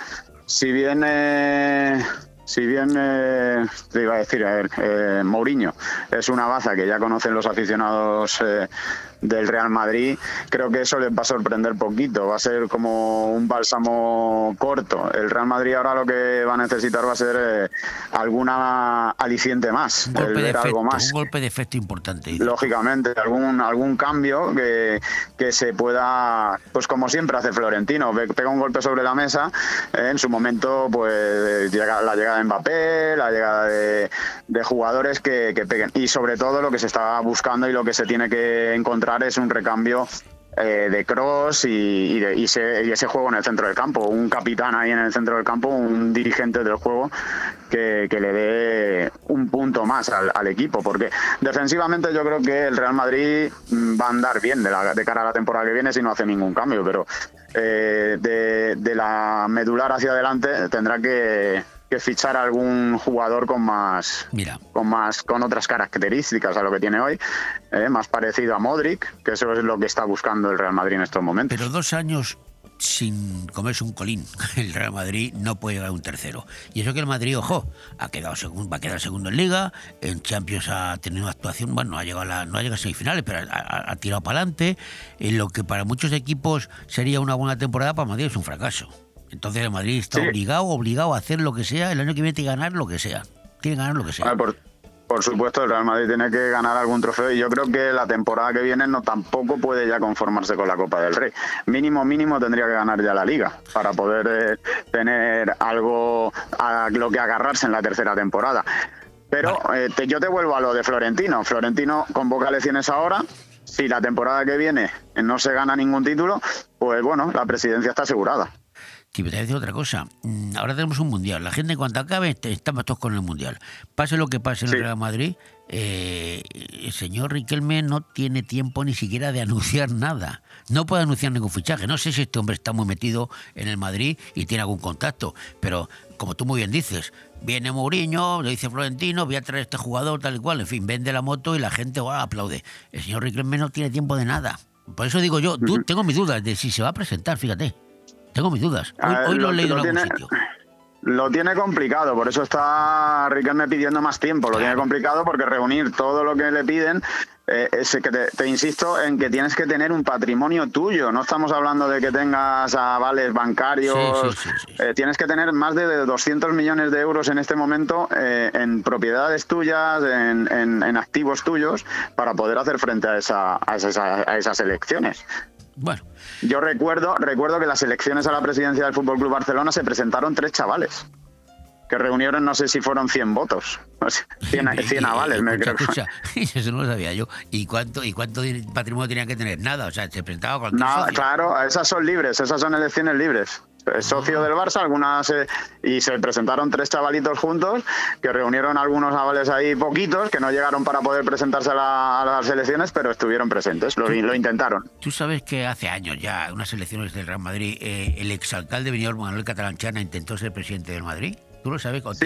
te iba a decir, Mourinho es una baza que ya conocen los aficionados del Real Madrid, creo que eso les va a sorprender poquito, va a ser como un bálsamo corto. El Real Madrid ahora lo que va a necesitar va a ser alguna aliciente más, un golpe de efecto, algo más. Un golpe de efecto importante. Lógicamente, algún cambio que se pueda, pues como siempre hace Florentino, pega un golpe sobre la mesa, en su momento pues la llegada de Mbappé, la llegada de jugadores que peguen, y sobre todo lo que se está buscando y lo que se tiene que encontrar es un recambio de Kroos y ese juego en el centro del campo, un capitán ahí en el centro del campo, un dirigente del juego que le dé un punto más al equipo, porque defensivamente yo creo que el Real Madrid va a andar bien de cara a la temporada que viene si no hace ningún cambio, pero de la medular hacia adelante tendrá que fichar a algún jugador con otras características a lo que tiene hoy, más parecido a Modric, que eso es lo que está buscando el Real Madrid en estos momentos. Pero 2 años sin comerse un colín, el Real Madrid no puede llegar a un tercero. Y eso que el Madrid, ojo, va a quedar segundo en Liga, en Champions ha tenido una actuación, bueno, no ha llegado a semifinales, pero ha tirado para adelante. En lo que para muchos equipos sería una buena temporada, para el Madrid es un fracaso. Entonces el Madrid está obligado a hacer lo que sea el año que viene y ganar lo que sea. Tiene que ganar lo que sea. Por supuesto, el Real Madrid tiene que ganar algún trofeo y yo creo que la temporada que viene tampoco puede ya conformarse con la Copa del Rey. Mínimo tendría que ganar ya la Liga para poder tener algo a lo que agarrarse en la tercera temporada. Pero yo te vuelvo a lo de Florentino. Florentino convoca elecciones ahora. Si la temporada que viene no se gana ningún título, pues bueno, la presidencia está asegurada. Sí, pero te voy a decir otra cosa. Ahora tenemos un mundial. La gente, en cuanto acabe, estamos todos con el mundial. Pase lo que pase en el Real Madrid, el señor Riquelme no tiene tiempo ni siquiera de anunciar nada. No puede anunciar ningún fichaje. No sé si este hombre está muy metido en el Madrid y tiene algún contacto, pero como tú muy bien dices, viene Mourinho, le dice Florentino, voy a traer a este jugador, tal y cual, en fin, vende la moto y la gente aplaude. El señor Riquelme no tiene tiempo de nada. Por eso digo yo, tengo mis dudas de si se va a presentar, fíjate. Tengo mis dudas. Hoy lo he leído en algún sitio. Lo tiene complicado, por eso está Riquelme pidiendo más tiempo. Lo tiene complicado porque reunir todo lo que le piden, es que te insisto en que tienes que tener un patrimonio tuyo. No estamos hablando de que tengas avales bancarios. Sí. Tienes que tener más de 200 millones de euros en este momento en propiedades tuyas, en activos tuyos, para poder hacer frente a esas elecciones. Bueno. Yo recuerdo que las elecciones a la presidencia del Fútbol Club Barcelona se presentaron 3 chavales que reunieron, no sé si fueron 100 votos, 100 avales, me creo. Eso no lo sabía yo. ¿Y cuánto patrimonio tenían que tener? Nada, o sea, se presentaba cualquier socio. Claro, esas son libres, esas son elecciones libres. Es socio del Barça, y se presentaron 3 chavalitos juntos que reunieron algunos avales ahí poquitos que no llegaron para poder presentarse a las elecciones, pero estuvieron presentes, lo intentaron. Tú sabes que hace años ya, unas elecciones del Real Madrid, el exalcalde Benidorm, Manuel Catalanchana, intentó ser presidente del Madrid. ¿Tú lo sabes? Sí,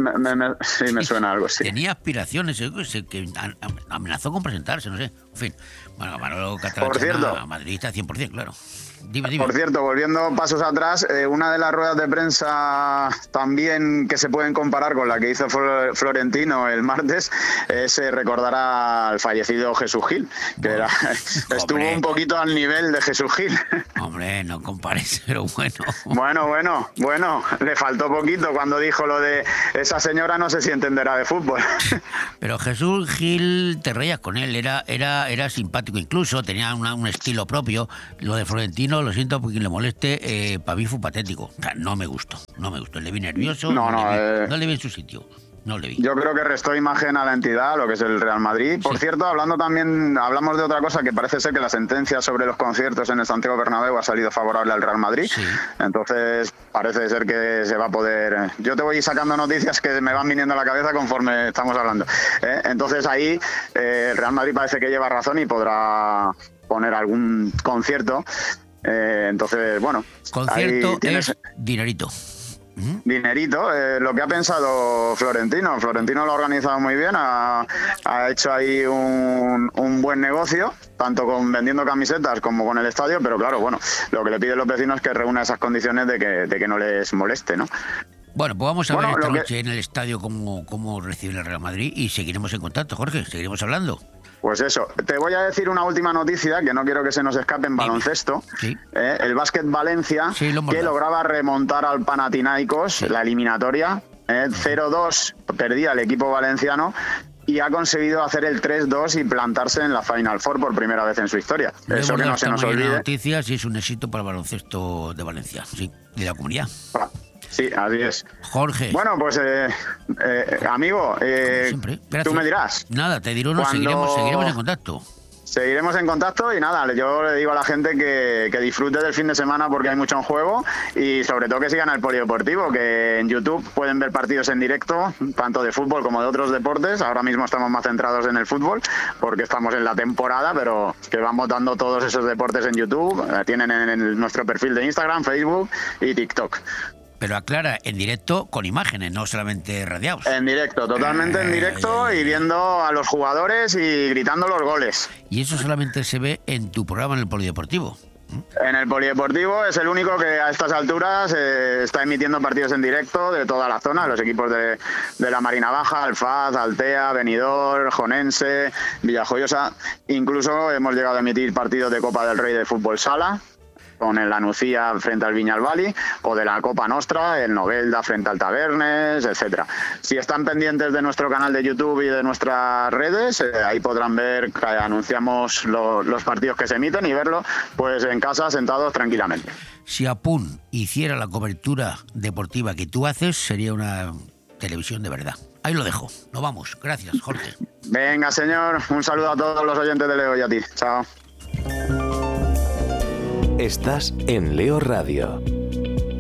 me suena algo, sí. Tenía aspiraciones, que amenazó con presentarse, no sé. En fin, bueno, Manolo Catalanchana, madridista 100%, claro. Dime. Por cierto, volviendo pasos atrás, una de las ruedas de prensa también que se pueden comparar con la que hizo Florentino el martes es recordar al fallecido Jesús Gil, que estuvo un poquito al nivel de Jesús Gil. Hombre, no compares, pero bueno. Bueno, le faltó poquito cuando dijo lo de esa señora no sé si entenderá de fútbol. Pero Jesús Gil, te reías con él, era simpático incluso, tenía un estilo propio. Lo de Florentino, lo siento por quien le moleste, para mí fue patético. O sea, no me gustó. Le vi nervioso, no le vi en su sitio. No le vi. Yo creo que restó imagen a la entidad, lo que es el Real Madrid. Por cierto, hablamos de otra cosa, que parece ser que la sentencia sobre los conciertos en el Santiago Bernabéu ha salido favorable al Real Madrid. Sí. Entonces, parece ser que se va a poder... Yo te voy sacando noticias que me van viniendo a la cabeza conforme estamos hablando. Entonces, ahí el Real Madrid parece que lleva razón y podrá poner algún concierto. Entonces, bueno... Concierto es dinerito. Dinerito, lo que ha pensado Florentino. Florentino lo ha organizado muy bien, ha hecho ahí un buen negocio, tanto con vendiendo camisetas como con el estadio, pero claro, bueno, lo que le piden los vecinos es que reúna esas condiciones de que no les moleste, ¿no? Bueno, pues vamos a ver esta noche en el estadio cómo recibe el Real Madrid y seguiremos en contacto, Jorge, seguiremos hablando. Pues eso, te voy a decir una última noticia que no quiero que se nos escape en baloncesto. Sí. El Básquet Valencia, que lograba remontar al Panathinaikos la eliminatoria. 0-2 perdía el equipo valenciano y ha conseguido hacer el 3-2 y plantarse en la Final Four por primera vez en su historia. Eso que no se nos olvide. Noticias y es un éxito para el baloncesto de Valencia, sí, de la comunidad. Sí, así es. Jorge. Bueno, pues, amigo, tú me dirás. Nada, te diré, seguiremos en contacto. Seguiremos en contacto y nada, yo le digo a la gente que disfrute del fin de semana porque hay mucho en juego y sobre todo que sigan al Polideportivo, que en YouTube pueden ver partidos en directo, tanto de fútbol como de otros deportes. Ahora mismo estamos más centrados en el fútbol porque estamos en la temporada, pero que vamos dando todos esos deportes en YouTube. Tienen en nuestro perfil de Instagram, Facebook y TikTok. Pero aclara, en directo con imágenes, no solamente radiados. En directo, totalmente en directo y viendo a los jugadores y gritando los goles. Y eso solamente se ve en tu programa en el Polideportivo. En el Polideportivo es el único que a estas alturas está emitiendo partidos en directo de toda la zona, los equipos de la Marina Baja, Alfaz, Altea, Benidorm, Jonense, Villajoyosa. Incluso hemos llegado a emitir partidos de Copa del Rey de Fútbol Sala, con el Lanucía frente al Viñalbali, o de la Copa Nostra, el Novelda frente al Tabernes, etcétera. Si están pendientes de nuestro canal de YouTube y de nuestras redes, ahí podrán ver que anunciamos los partidos que se emiten y verlo pues en casa, sentados tranquilamente. Si Apun hiciera la cobertura deportiva que tú haces, sería una televisión de verdad. Ahí lo dejo. Nos vamos. Gracias, Jorge. Venga, señor. Un saludo a todos los oyentes de Leo y a ti. Chao. Estás en Leo Radio.